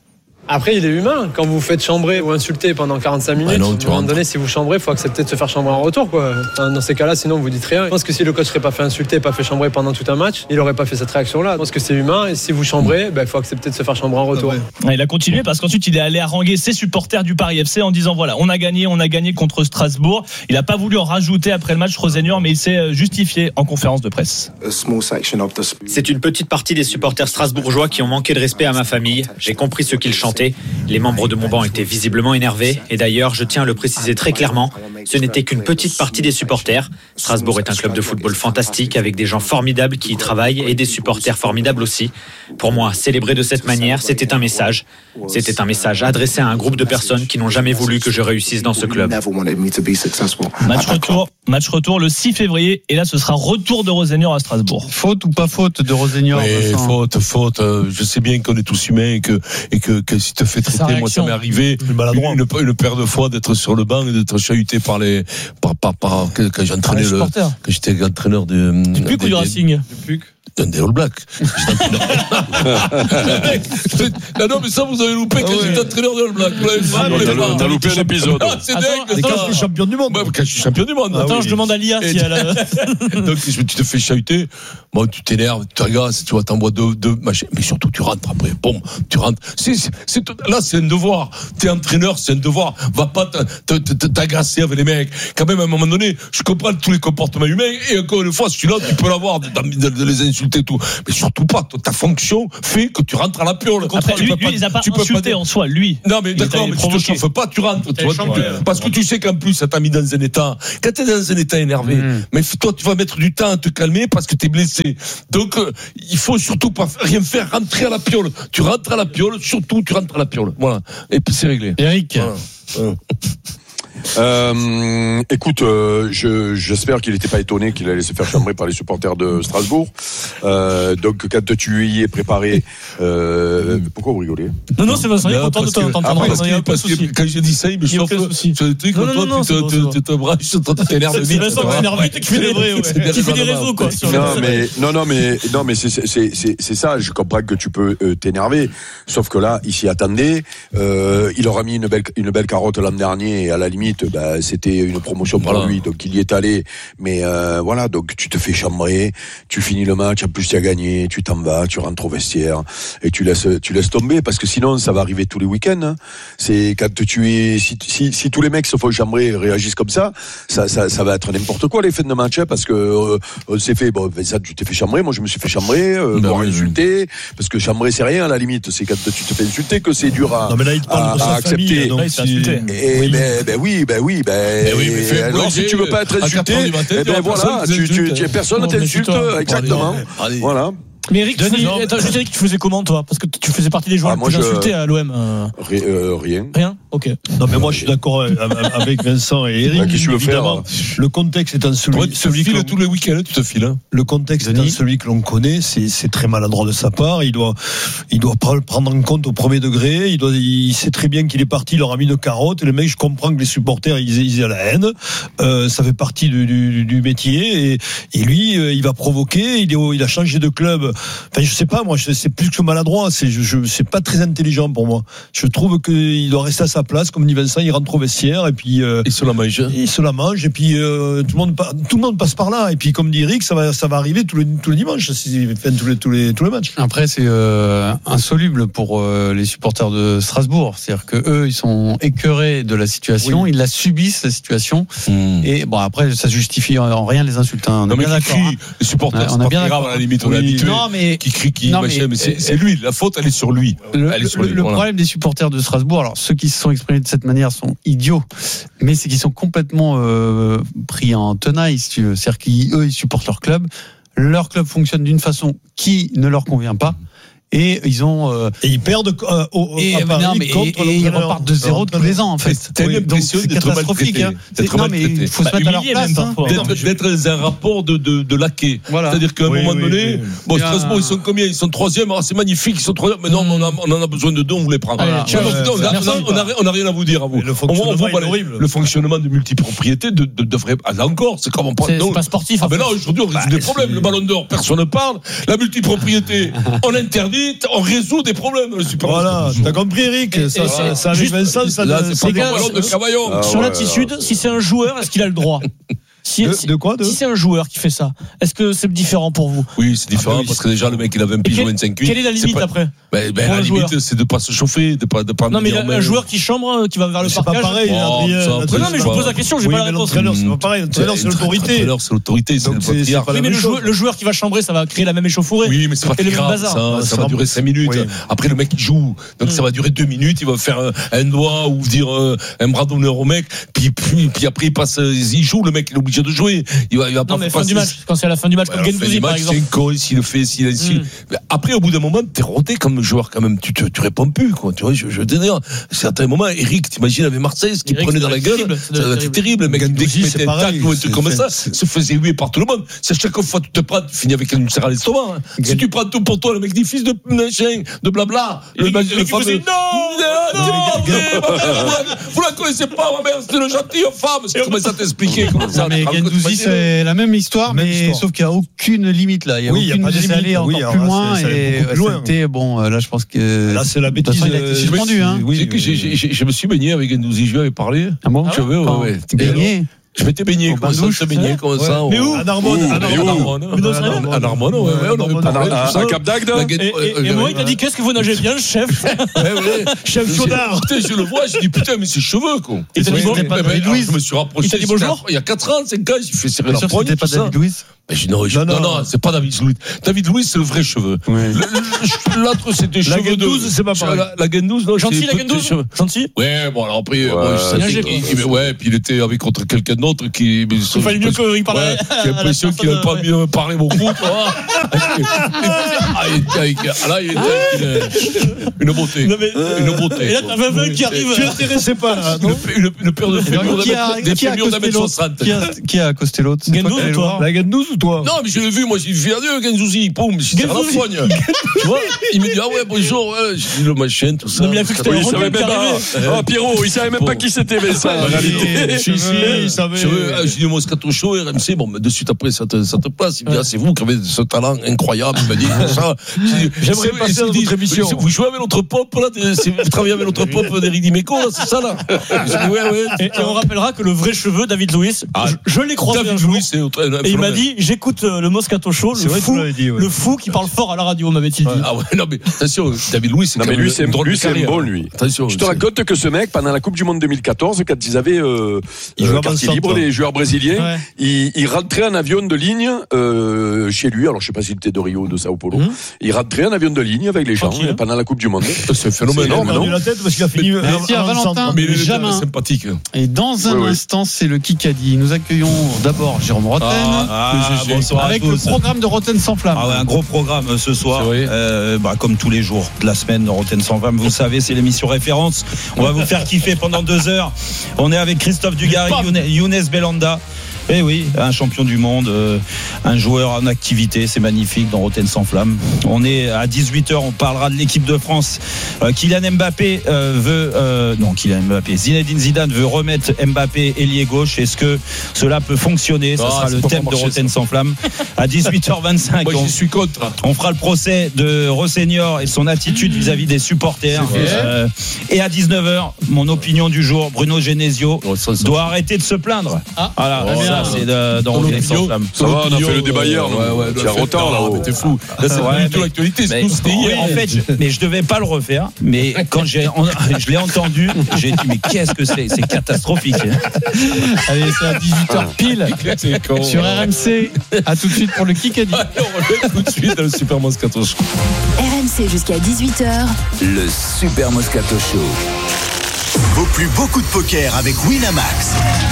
Speaker 10: Après, il est humain. Quand vous vous faites chambrer ou insulter pendant quarante-cinq minutes,
Speaker 4: non,
Speaker 10: à un moment donné, si vous chambrez, il faut accepter de se faire chambrer en retour, quoi. Enfin, dans ces cas-là, sinon vous dites rien. Je pense que si le coach serait pas fait insulter, pas fait chambrer pendant tout un match, il aurait pas fait cette réaction-là. Je pense que c'est humain et si vous chambrez, ben, il faut accepter de se faire chambrer en retour.
Speaker 3: Ouais, il a continué parce qu'ensuite il est allé haranguer ses supporters du Paris F C en disant voilà, on a gagné, on a gagné contre Strasbourg. Il a pas voulu en rajouter après le match Rosenior, mais il s'est justifié en conférence de presse.
Speaker 12: C'est une petite partie des supporters strasbourgeois qui ont manqué de respect à ma famille. J'ai compris ce qu'ils chantaient. Les membres de mon banc étaient visiblement énervés. Et d'ailleurs, je tiens à le préciser très clairement, ce n'était qu'une petite partie des supporters. Strasbourg est un club de football fantastique avec des gens formidables qui y travaillent et des supporters formidables aussi. Pour moi, célébrer de cette manière, c'était un message. C'était un message adressé à un groupe de personnes qui n'ont jamais voulu que je réussisse dans ce club.
Speaker 3: Match retour, match retour le six février. Et là, ce sera retour de Rosenior à Strasbourg.
Speaker 5: Faute ou pas faute de Rosenior?
Speaker 4: Oui, faute, faute. Je sais bien qu'on est tous humains et que, et que, que si te fait traiter, moi ça m'est arrivé une, une, une paire de fois d'être sur le banc et d'être chahuté par les, par, par, par, que, que j'entraînais le, que j'étais entraîneur de,
Speaker 3: du Puc ou du Racing?
Speaker 4: Du Puc. Des All Blacks. non, non, mais ça, vous avez loupé quand j'étais entraîneur des All Blacks.
Speaker 6: T'as loupé un épisode.
Speaker 4: C'est dingue.
Speaker 5: Quand tu es champion du monde.
Speaker 4: Quand je suis champion du monde.
Speaker 3: Attends, je demande à Lia si elle a.
Speaker 4: Donc, tu te fais chahuter. Bon, tu t'énerves, tu regardes, tu vois, t'envoies deux, deux machins. Mais surtout, tu rentres après. Bon, tu rentres. C'est, c'est, là, c'est un devoir. T'es entraîneur, c'est un devoir. Va pas t'agacer avec les mecs. Quand même, à un moment donné, je comprends tous les comportements humains. Et encore une fois, celui-là, tu peux l'avoir, de les insulter. Tout. Mais surtout pas, ta fonction fait que tu rentres à la piole.
Speaker 3: Après, lui, lui, il les a pas insultés en soi, lui.
Speaker 4: Non, mais d'accord, mais tu te chauffes pas, tu rentres. Tu vois, tu, parce que tu sais qu'en plus, ça t'a mis dans un état. Quand t'es dans un état énervé, mmh. mais toi, tu vas mettre du temps à te calmer parce que t'es blessé. Donc, euh, il faut surtout pas rien faire, rentrer à la piole. Tu rentres à la piole, surtout, tu rentres à la piole. Voilà. Et puis, c'est réglé.
Speaker 5: Eric.
Speaker 4: Voilà.
Speaker 6: Euh, écoute, euh, je, j'espère qu'il n'était pas étonné qu'il allait se faire chambrer par les supporters de Strasbourg. Euh, donc, quand tu y es préparé, euh, pourquoi vous rigolez?
Speaker 3: Non, non, c'est Vincent, il est content de t'entendre.
Speaker 4: Parce que, parce que quand j'ai dit ça, il me chauffe sur des trucs, toi, tu te braches, tu t'énerves vite.
Speaker 3: C'est Vincent qui t'énerve vite, qui fait des vrais, qui fait des réseaux, quoi.
Speaker 6: Non, mais, non, non, mais, non, mais c'est, c'est, c'est, c'est ça, je comprends que tu peux euh, t'énerver. Sauf que là, il s'y attendait, euh, il aura mis une belle, une belle carotte l'an dernier, et à la limite, bah, c'était une promotion pour voilà. lui, donc il y est allé. Mais euh, voilà, donc tu te fais chambrer, tu finis le match, en plus tu as gagné, tu t'en vas, tu rentres au vestiaire et tu laisses, tu laisses tomber parce que sinon ça va arriver tous les week-ends. Hein. C'est quand tu es, si, si, si tous les mecs se font chambrer et réagissent comme ça, ça, ça, ça va être n'importe quoi les fins de match, hein, parce que euh, on s'est fait, bon, ça, tu t'es fait chambrer, moi je me suis fait chambrer, euh, voire oui, insulter, oui. parce que chambrer c'est rien à la limite, c'est quand tu te fais insulter que c'est dur à, non, mais là, il te parle à, de sa à accepter. Famille, donc, là, si... Et oui. ben, ben oui. Ben oui, ben, oui, mais alors si tu veux pas être insulté, eh ben voilà, tu, tu, tu, personne ne t'insulte, exactement. Voilà.
Speaker 3: Mais Eric, Denis, tu faisais, attends, je dirais que tu faisais comment toi? Parce que tu faisais partie des joueurs ah, les plus je... insultés à l'O M. Euh...
Speaker 6: Euh, rien.
Speaker 3: Rien. Ok.
Speaker 13: Non mais moi je suis d'accord avec Vincent et Eric.
Speaker 6: Ah, qu'est-ce que tu veux faire?
Speaker 13: Le contexte étant celui,
Speaker 4: ouais, tu
Speaker 13: celui
Speaker 4: te files tous les week-ends, tu te files. Hein.
Speaker 13: Le contexte Denis. étant celui que l'on connaît, c'est, c'est très maladroit de sa part. Il doit, il doit pas le prendre en compte au premier degré. Il doit, il sait très bien qu'il est parti, il leur a mis une carotte. Et le mec, je comprends que les supporters ils, ils aient la haine. Euh, ça fait partie du, du, du métier. Et, et lui, euh, il va provoquer. Il, est, il a changé de club. Enfin, je sais pas. Moi, c'est plus que maladroit. C'est, je, je, c'est pas très intelligent pour moi. Je trouve qu'il doit rester à sa place, comme dit Vincent. Il rentre au vestiaire et puis euh,
Speaker 4: il se la mange.
Speaker 13: Il se la mange et puis euh, tout le monde tout le monde passe par là et puis comme dit Eric, ça va ça va arriver tous les tous les dimanches, enfin, tous les tous les tous les matchs.
Speaker 5: Après c'est euh, insoluble pour euh, les supporters de Strasbourg, c'est-à-dire que eux ils sont écœurés de la situation, oui. Ils la subissent la situation mmh. et bon après ça justifie en rien les insultes. Hein. On
Speaker 4: non,
Speaker 5: est bien d'accord.
Speaker 4: Hein. Les supporters, on, on a bien grave à la limite, on oui. est habitué.
Speaker 5: Non mais
Speaker 4: qui crie qui non, machin, mais, mais c'est, c'est lui, la faute elle est sur lui.
Speaker 5: Le,
Speaker 4: elle est sur
Speaker 5: le,
Speaker 4: lui,
Speaker 5: le
Speaker 4: voilà.
Speaker 5: problème des supporters de Strasbourg, alors ceux qui se sont exprimés de cette manière sont idiots, mais c'est qu'ils sont complètement euh, pris en tenaille, si tu veux. C'est-à-dire qu'eux, ils supportent leur club. Leur club fonctionne d'une façon qui ne leur convient pas. Et ils ont euh,
Speaker 13: et ils perdent euh, au,
Speaker 5: et,
Speaker 13: à Paris
Speaker 5: non, mais,
Speaker 13: contre
Speaker 5: et, et ils repartent de zéro tous les ans en fait.
Speaker 4: C'est oui, donc c'est catastrophique. Hein.
Speaker 5: C'est, non mais il faut bah, se mettre à leur place. Hein.
Speaker 4: D'être, d'être dans un rapport de de, de laquais. Voilà. C'est-à-dire qu'à un oui, moment oui, donné, oui, oui. bon Strasbourg ils sont combien? Ils sont troisième. Alors c'est magnifique, ils sont troisième. Mais non, on, a, on en a besoin de deux, on vous les prend. Voilà. On n'a rien à vous dire à vous. Le fonctionnement de multipropriété devrait. Là encore, c'est comme on parle.
Speaker 3: C'est pas sportif.
Speaker 4: Ah ben là aujourd'hui on résout des problèmes. Le Ballon d'Or, personne ne parle. La multipropriété, on interdit. dit, on résout des problèmes dans le Super
Speaker 13: Voilà, t'as compris, Eric.
Speaker 3: Et-
Speaker 13: Ça,
Speaker 3: et-
Speaker 13: ça,
Speaker 3: et-
Speaker 13: ça, avec
Speaker 3: juste-
Speaker 13: Vincent, ça,
Speaker 4: Là,
Speaker 13: ça-
Speaker 4: c'est pas des
Speaker 3: gars,
Speaker 4: ballons de
Speaker 3: sur-
Speaker 4: Cavaillon.
Speaker 6: Ah,
Speaker 3: Sur
Speaker 6: ouais,
Speaker 3: l'attitude, si c'est un joueur, est-ce qu'il a le droit si,
Speaker 13: De-
Speaker 3: si-
Speaker 13: de quoi, de
Speaker 3: Si c'est un joueur qui fait ça, est-ce que c'est différent pour vous?
Speaker 4: Oui, c'est différent
Speaker 13: Ah, oui,
Speaker 4: parce que déjà, le mec, il a vingt piges ou vingt-cinq cuits.
Speaker 3: Quelle est la limite
Speaker 4: pas-
Speaker 3: après?
Speaker 4: Ben, ben,
Speaker 3: Pour
Speaker 4: la
Speaker 3: un
Speaker 4: limite,
Speaker 3: joueur.
Speaker 4: c'est de pas se chauffer, de pas, de pas
Speaker 3: Non, mais
Speaker 4: dire,
Speaker 3: un joueur qui chambre, euh, qui va vers le
Speaker 13: C'est pas
Speaker 3: parquage.
Speaker 13: pareil,
Speaker 4: Oh,
Speaker 13: Adrien.
Speaker 4: ça,
Speaker 3: Mais
Speaker 13: Adrien,
Speaker 3: non, mais je vous pose la question, j'ai
Speaker 13: oui,
Speaker 3: pas la
Speaker 13: mais
Speaker 3: réponse.
Speaker 13: l'entraîneur, c'est pas pareil. L'entraîneur, c'est l'autorité.
Speaker 4: L'entraîneur, c'est l'autorité, c'est
Speaker 13: Donc,
Speaker 4: le
Speaker 13: c'est- c'est
Speaker 4: patriarche.
Speaker 13: pas la
Speaker 3: Oui, mais
Speaker 13: même
Speaker 3: le
Speaker 13: chose.
Speaker 3: joueur, le joueur qui va chambrer, ça va créer la même échauffourée.
Speaker 4: Oui, mais c'est pas
Speaker 3: Et le
Speaker 4: très
Speaker 3: même
Speaker 4: grave,
Speaker 3: bazar.
Speaker 4: ça,
Speaker 13: Ouais,
Speaker 4: ça
Speaker 13: ça
Speaker 4: va
Speaker 13: va-
Speaker 4: durer cinq minutes.
Speaker 13: oui.
Speaker 4: Après, le mec, il joue. Donc,
Speaker 3: Mm.
Speaker 4: ça va durer deux minutes. Il va faire un, un doigt ou dire euh, un bras d'honneur au mec. Puis, puis, puis après, il passe, euh, il joue. Le mec, il est obligé de jouer. Il va, il va
Speaker 3: Non,
Speaker 4: pas
Speaker 3: mais
Speaker 4: passer.
Speaker 3: fin du match, quand c'est à la fin du match,
Speaker 4: Ouais,
Speaker 3: comme
Speaker 4: la fin
Speaker 3: Gendouzi,
Speaker 4: du
Speaker 3: par
Speaker 4: match,
Speaker 3: exemple.
Speaker 4: c'est un con, s'il le fait, s'il ainsi.
Speaker 3: Mm.
Speaker 4: Mais après, au bout d'un moment, t'es rodé comme joueur, quand même. Tu, te, tu réponds plus, quoi. Tu vois, je, je veux te dire. À certains moments, Eric, t'imagines, avec Marseille, ce qu'il
Speaker 3: Eric,
Speaker 4: prenait
Speaker 3: ça
Speaker 4: dans
Speaker 3: doit
Speaker 4: la
Speaker 3: être
Speaker 4: gueule.
Speaker 3: terrible, ça
Speaker 4: Ça
Speaker 3: doit
Speaker 4: doit
Speaker 3: être
Speaker 4: être terrible. Le mec, dès
Speaker 13: Gendouzi,
Speaker 4: qu'il
Speaker 13: c'est
Speaker 4: mettait un
Speaker 13: pareil,
Speaker 4: tacle ou un truc
Speaker 13: c'est-
Speaker 4: comme ça,
Speaker 13: c'est-
Speaker 4: se faisait huer par tout le monde. C'est chaque fois que tu te prends, tu finis avec une ulcère à l'estomac. hein. Si tu prends tout pour toi, le mec dit fils de machin, de blabla. Le mec, le fameux. Non, non, vous la connaissez pas, ma mère, c'était le gentil aux femmes. C'est comment ça t'expliquer comment ça.
Speaker 5: Non, mais Gendouzi, c'est la même histoire,
Speaker 13: Même
Speaker 5: mais
Speaker 13: histoire.
Speaker 5: sauf qu'il n'y a aucune limite là. Il y a
Speaker 13: Oui, il y a
Speaker 5: aucune
Speaker 13: pas de
Speaker 5: limite.
Speaker 13: limite.
Speaker 5: Aller encore
Speaker 13: Oui,
Speaker 5: plus
Speaker 13: alors là,
Speaker 5: loin
Speaker 13: c'est- ça allait
Speaker 5: et
Speaker 13: beaucoup plus loin.
Speaker 5: c'était bon. Là, je pense que
Speaker 13: Là, c'est la
Speaker 5: de toute
Speaker 13: bêtise.
Speaker 5: façon, il a été
Speaker 13: euh,
Speaker 5: suspendu. Hein.
Speaker 13: Oui,
Speaker 4: Tu sais que
Speaker 13: oui,
Speaker 4: j'ai-
Speaker 13: oui.
Speaker 4: j'ai- je me suis baigné avec Gendouzi, je lui avais parlé.
Speaker 5: Ah bon?
Speaker 4: Tu veux, ouais,
Speaker 5: Quand
Speaker 4: ouais.
Speaker 5: t'es baigné.
Speaker 4: Je m'étais baigné,
Speaker 5: Au
Speaker 4: comme ça,
Speaker 5: bain-douche,
Speaker 4: je baigné,
Speaker 5: ça
Speaker 4: comme ça.
Speaker 3: Mais où
Speaker 13: À Narbonne, à
Speaker 4: À
Speaker 13: Narbonne.
Speaker 4: Narbonne.
Speaker 13: Mais non,
Speaker 4: À Narbonne, à Narbonne, ouais, ouais, on avait
Speaker 13: À
Speaker 4: parlé.
Speaker 6: À,
Speaker 4: tout ça.
Speaker 6: à Cap d'Agde.
Speaker 4: La
Speaker 3: Et,
Speaker 4: Gued-
Speaker 3: et-
Speaker 4: euh,
Speaker 3: et moi,
Speaker 4: euh,
Speaker 3: il t'a dit qu'est-ce que vous nagez bien, chef?
Speaker 4: Ouais, ouais.
Speaker 13: Chef
Speaker 4: J'ai-
Speaker 13: Chaudard.
Speaker 4: Putain, je le vois, j'ai dit putain, mais c'est cheveux, quoi.
Speaker 3: Il t'a dit
Speaker 4: Ouais,
Speaker 3: bon-
Speaker 4: mais-
Speaker 3: pas
Speaker 4: mais-
Speaker 3: David
Speaker 4: alors,
Speaker 3: Luiz.
Speaker 4: Je me suis rapproché.
Speaker 3: Il t'a dit
Speaker 4: c'était
Speaker 3: bonjour
Speaker 4: Il y a quatre ans, cinq ans, j'ai fait serrer
Speaker 5: Bien
Speaker 4: la
Speaker 5: sûr que
Speaker 4: poigne.
Speaker 5: c'était pas
Speaker 4: tout ça.
Speaker 5: David Luiz.
Speaker 4: Mais j'ai dit, non, je-
Speaker 13: Non,
Speaker 4: non,
Speaker 13: non.
Speaker 4: non, c'est pas David Luiz. David Luiz, c'est le vrai cheveu. Le- le- L'autre, c'était
Speaker 13: La
Speaker 4: cheveux de.
Speaker 13: Gendouzi, c'est pas pareil.
Speaker 4: La, la Gendouzi, non,
Speaker 3: Gentil,
Speaker 4: c'est
Speaker 3: la
Speaker 4: peut-être
Speaker 3: Gendouzi
Speaker 4: cheveux.
Speaker 3: Gentil?
Speaker 4: Ouais, bon, alors après,
Speaker 6: Ouais,
Speaker 4: bon, je
Speaker 6: c'est
Speaker 4: savais
Speaker 3: âgé,
Speaker 4: qu'il-
Speaker 3: quoi.
Speaker 4: qu'il- ouais, puis il était avec contre quelqu'un d'autre qui. mais
Speaker 3: Il fallait mieux qu'il parle
Speaker 4: Ouais,
Speaker 3: à-
Speaker 4: j'ai
Speaker 3: à la
Speaker 4: l'impression qu'il n'a
Speaker 3: personne,
Speaker 4: pas
Speaker 3: ouais.
Speaker 4: mieux parlé beaucoup, tu vois. Ah, il était avec- ah, là, il était avec une, une beauté.
Speaker 3: Non, mais-
Speaker 4: Une beauté.
Speaker 3: Et là,
Speaker 4: quoi.
Speaker 3: t'as vingt qui arrive.
Speaker 13: Tu intéressais pas, là, non?
Speaker 4: Une, une, une paire de fémurs
Speaker 5: Qui a
Speaker 4: des
Speaker 5: qui a
Speaker 4: fémurs d'un
Speaker 5: accosté
Speaker 4: mètre
Speaker 5: l'autre?
Speaker 4: soixante.
Speaker 5: Qui a qui a accosté l'autre? C'est
Speaker 3: Gendouzi
Speaker 5: toi qui allais
Speaker 3: ou
Speaker 5: le
Speaker 3: toi
Speaker 5: voir?
Speaker 13: La Gendouzi ou toi?
Speaker 4: Non, mais je l'ai vu, moi, j'ai fait adieu, Genzouzi, poum, je tire la
Speaker 3: Gendouzi.
Speaker 4: poigne. Tu vois, il me dit, ah ouais, bonjour, ouais, j'ai dit le machin, tout ça.
Speaker 3: Non, mais il a cru que c'était
Speaker 6: Oui,
Speaker 3: un
Speaker 6: il savait
Speaker 3: Romain qui
Speaker 6: même
Speaker 3: arrivait.
Speaker 6: pas. Oh, Pierrot, il savait même pas qui c'était Vincent, en réalité.
Speaker 13: Si, si, il savait.
Speaker 4: Je veux, ah, j'ai dit Moscato Show, R M C, bon, mais de suite après, ça te, ça te place. Il me dit, ah, c'est vous qui avez ce talent incroyable. Il m'a dit ça. J'ai dit,
Speaker 13: J'aimerais
Speaker 4: c'est-
Speaker 13: passer
Speaker 4: il
Speaker 13: dans
Speaker 4: dit,
Speaker 13: votre émission.
Speaker 4: Vous jouez avec notre pop, là, c'est- vous travaillez avec notre pop d'Éric Dimeco, là, c'est ça, là. J'ai dit, ouais, ouais.
Speaker 3: Et, et on rappellera que le vrai cheveu, David Luiz,
Speaker 4: Ah,
Speaker 3: je, je l'ai croisé un
Speaker 4: David
Speaker 3: jour.
Speaker 4: Luiz, c'est autre- un
Speaker 3: Et il m'a
Speaker 4: phénomène.
Speaker 3: dit, j'écoute euh, le Moscato Show,
Speaker 13: C'est
Speaker 3: le
Speaker 13: vrai que tu
Speaker 3: fou,
Speaker 13: l'avais dit, ouais.
Speaker 3: le fou qui parle fort à la radio, m'avait-il dit.
Speaker 4: Ah ouais, non, mais attention, David Luiz, c'est
Speaker 6: Non,
Speaker 4: quand
Speaker 6: mais
Speaker 4: même
Speaker 6: lui, c'est
Speaker 4: une drôle de
Speaker 6: lui, c'est un
Speaker 4: carrière.
Speaker 6: bon, lui.
Speaker 4: Attention.
Speaker 6: Je te
Speaker 4: c'est-
Speaker 6: raconte que ce mec, pendant la Coupe du Monde deux mille quatorze, quand ils avaient euh,
Speaker 13: Ils
Speaker 6: euh,
Speaker 13: jouaient
Speaker 6: quartier
Speaker 13: avant
Speaker 6: libre,
Speaker 13: centre.
Speaker 6: les joueurs brésiliens,
Speaker 3: Ouais.
Speaker 6: il, il rentrait en avion de ligne euh, chez lui. Alors, je sais pas s'il était de Rio ou de Sao Paulo.
Speaker 3: Mhm.
Speaker 6: Il rentrait en avion de ligne avec les gens
Speaker 3: Tranquille, hein.
Speaker 6: pendant la Coupe du Monde.
Speaker 4: C'est un phénomène.
Speaker 6: C'est énorme,
Speaker 13: Il a perdu
Speaker 6: non
Speaker 13: la tête parce qu'il a fini.
Speaker 5: Merci à
Speaker 13: avant le
Speaker 5: Valentin.
Speaker 13: centre.
Speaker 4: Mais il est
Speaker 5: Jamin.
Speaker 4: sympathique.
Speaker 5: Et dans un
Speaker 6: Oui, oui.
Speaker 5: instant, c'est le Kikadi. Nous accueillons d'abord Jérôme Rotten.
Speaker 8: Ah, bonsoir
Speaker 5: avec
Speaker 8: à
Speaker 5: le
Speaker 8: tous.
Speaker 5: programme de Rotten sans flamme.
Speaker 8: Ah ouais, un gros programme euh, ce soir,
Speaker 4: C'est vrai.
Speaker 8: euh, bah, comme tous les jours de la semaine de Rotten sans flamme. Vous savez, c'est l'émission référence. On va vous faire kiffer pendant deux heures. On est avec Christophe Dugarry, Younes, Younes Belhanda. Eh oui, un champion du monde, euh, un joueur en activité, c'est magnifique dans Rotten sans flamme. On est à dix-huit heures, on parlera de l'équipe de France. Euh, Kylian Mbappé euh, veut, euh, non Kylian Mbappé, Zinedine Zidane veut remettre Mbappé ailier gauche. Est-ce que cela peut fonctionner? Ça
Speaker 4: Ah,
Speaker 8: sera
Speaker 4: c'est
Speaker 8: le
Speaker 4: pas
Speaker 8: thème
Speaker 4: pour
Speaker 8: de
Speaker 4: marcher,
Speaker 8: Rotten
Speaker 4: ça.
Speaker 8: sans flamme. À dix-huit heures vingt-cinq,
Speaker 4: Moi,
Speaker 8: on,
Speaker 4: j'y suis contre.
Speaker 8: on fera le procès de Rosseigneur et son attitude vis-à-vis des supporters. Euh, et à dix-neuf heures, mon opinion du jour, Bruno Genesio
Speaker 4: Oh, ça, ça-
Speaker 8: doit arrêter de se plaindre.
Speaker 3: Ah,
Speaker 8: Voilà,
Speaker 4: oh,
Speaker 8: ça
Speaker 4: là.
Speaker 8: c'est de- dans
Speaker 4: Ton
Speaker 8: Rotten sans
Speaker 4: opinion,
Speaker 8: flamme.
Speaker 6: Ça va, on a fait le débat
Speaker 4: euh,
Speaker 6: hier, non
Speaker 4: ouais, ouais,
Speaker 6: Tu
Speaker 4: le
Speaker 6: as
Speaker 4: fait-
Speaker 6: retard,
Speaker 4: non,
Speaker 6: là-haut.
Speaker 4: mais t'es fou. Là, c'est
Speaker 8: Ouais,
Speaker 4: pas du tout
Speaker 8: mais-
Speaker 4: l'actualité, c'est
Speaker 8: Mais-
Speaker 4: tout, c'était
Speaker 8: oui,
Speaker 4: hier.
Speaker 8: en fait, je, mais je devais pas le refaire. Mais quand j'ai, en- je l'ai entendu, j'ai dit mais qu'est-ce que c'est C'est catastrophique.
Speaker 5: Allez, c'est à dix-huit heures pile
Speaker 4: C'est con.
Speaker 5: sur R M C. À tout de suite pour le Kikadi.
Speaker 4: Allez, on revient tout de suite dans le Super Moscato Show.
Speaker 2: R M C jusqu'à dix-huit heures.
Speaker 21: Le Super Moscato Show.
Speaker 9: Vaut plus beaucoup de poker avec Winamax.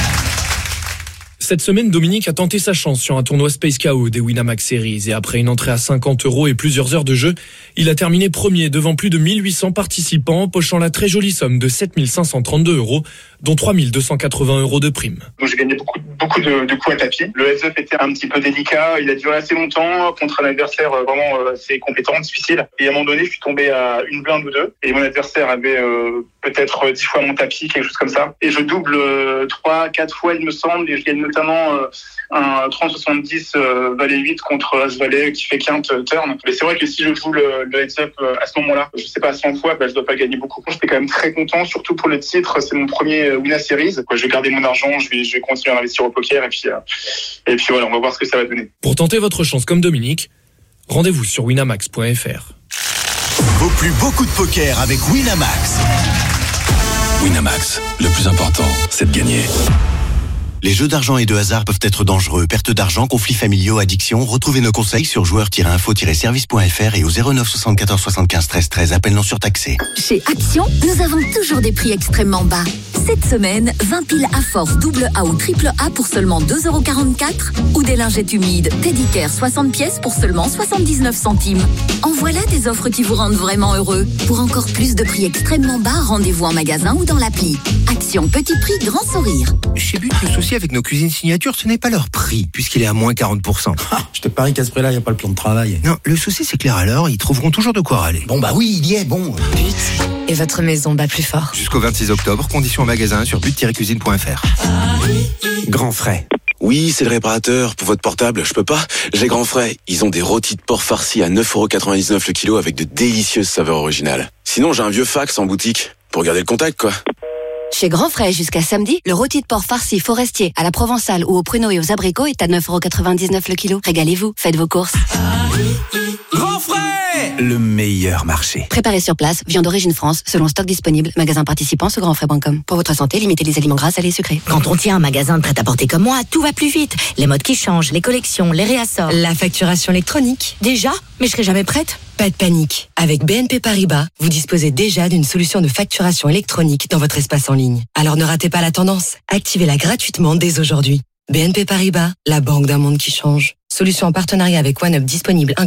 Speaker 14: Cette semaine, Dominique a tenté sa chance sur un tournoi Space K O des Winamax Series et après une entrée à cinquante euros et plusieurs heures de jeu, il a terminé premier devant plus de mille huit cents participants, pochant la très jolie somme de sept mille cinq cent trente-deux euros, dont trois mille deux cent quatre-vingts euros de prime.
Speaker 15: Donc j'ai gagné beaucoup, beaucoup de, de coups à tapis. Le heads-up était un petit peu délicat, il a duré assez longtemps contre un adversaire euh, vraiment euh, assez compétent, difficile. Et à un moment donné, je suis tombé à une blinde ou deux et mon adversaire avait euh, peut-être dix fois mon tapis, quelque chose comme ça. Et je double trois, quatre fois, il me semble, et je gagne notamment euh, un trente soixante-dix euh, valet huit contre as valet qui fait quinte euh, turn. Mais c'est vrai que si je joue le, le heads up euh, à ce moment-là, je sais pas, cent fois, bah, je dois pas gagner beaucoup. J'étais quand même très content, surtout pour le titre. C'est mon premier euh, Wina Series. Quoi, je vais garder mon argent, je vais, je vais continuer à investir au poker et puis, euh, et puis voilà, on va voir ce que ça va donner.
Speaker 14: Pour tenter votre chance comme Dominique, rendez-vous sur winamax point f r.
Speaker 9: Vaut plus beaucoup de poker avec Winamax.
Speaker 26: Winamax, le plus important, c'est de gagner.
Speaker 9: Les jeux d'argent et de hasard peuvent être dangereux. Perte d'argent, conflits familiaux, addiction. Retrouvez nos conseils sur joueurs tiret info tiret service point f r et au zéro neuf soixante-quatorze soixante-quinze treize treize. Appel non surtaxé.
Speaker 7: Chez Action, nous avons toujours des prix extrêmement bas. Cette semaine, vingt piles à force double A ou triple A pour seulement deux euros quarante-quatre ou des lingettes humides Teddy Care soixante pièces pour seulement soixante-dix-neuf centimes. En voilà des offres qui vous rendent vraiment heureux. Pour encore plus de prix extrêmement bas, rendez-vous en magasin ou dans l'appli. Action, petit prix, grand sourire.
Speaker 16: Chez But, le souci avec nos cuisines signature, ce n'est pas leur prix, puisqu'il est à moins quarante pour cent.
Speaker 17: Ah, je te parie qu'à ce prix-là, il n'y a pas le plan de travail.
Speaker 16: Non, le souci, c'est que les râleurs, ils trouveront toujours de quoi râler.
Speaker 17: Bon, bah oui, il y est, bon.
Speaker 27: But, et votre maison bat plus fort.
Speaker 16: Jusqu'au vingt-six octobre, conditions en magasin sur but tiret cuisine point f r. Grand frais.
Speaker 26: Oui, c'est le réparateur. Pour votre portable, je peux pas. J'ai Grand Frais. Ils ont des rôtis de porc farcis à neuf euros quatre-vingt-dix-neuf le kilo avec de délicieuses saveurs originales. Sinon, j'ai un vieux fax en boutique. Pour garder le contact, quoi.
Speaker 27: Chez Grand Frais, jusqu'à samedi, le rôti de porc farci forestier à la provençale ou au pruneau et aux abricots est à neuf euros quatre-vingt-dix-neuf le kilo. Régalez-vous, faites vos courses.
Speaker 16: Grand Frais, le meilleur marché.
Speaker 27: Préparé sur place, viande d'origine France, selon stock disponible, magasin participant sur grand frais point com. Pour votre santé, limitez les aliments gras, salés et sucrés.
Speaker 18: Quand on tient un magasin de prêt-à-porter comme moi, tout va plus vite. Les modes qui changent, les collections, les réassorts.
Speaker 27: La facturation électronique.
Speaker 18: Déjà? Mais je serai jamais prête.
Speaker 27: Pas de panique. Avec B N P Paribas, vous disposez déjà d'une solution de facturation électronique dans votre espace en ligne. Alors ne ratez pas la tendance. Activez-la gratuitement dès aujourd'hui. B N P Paribas, la banque d'un monde qui change. Solution en partenariat avec OneUp disponible inclus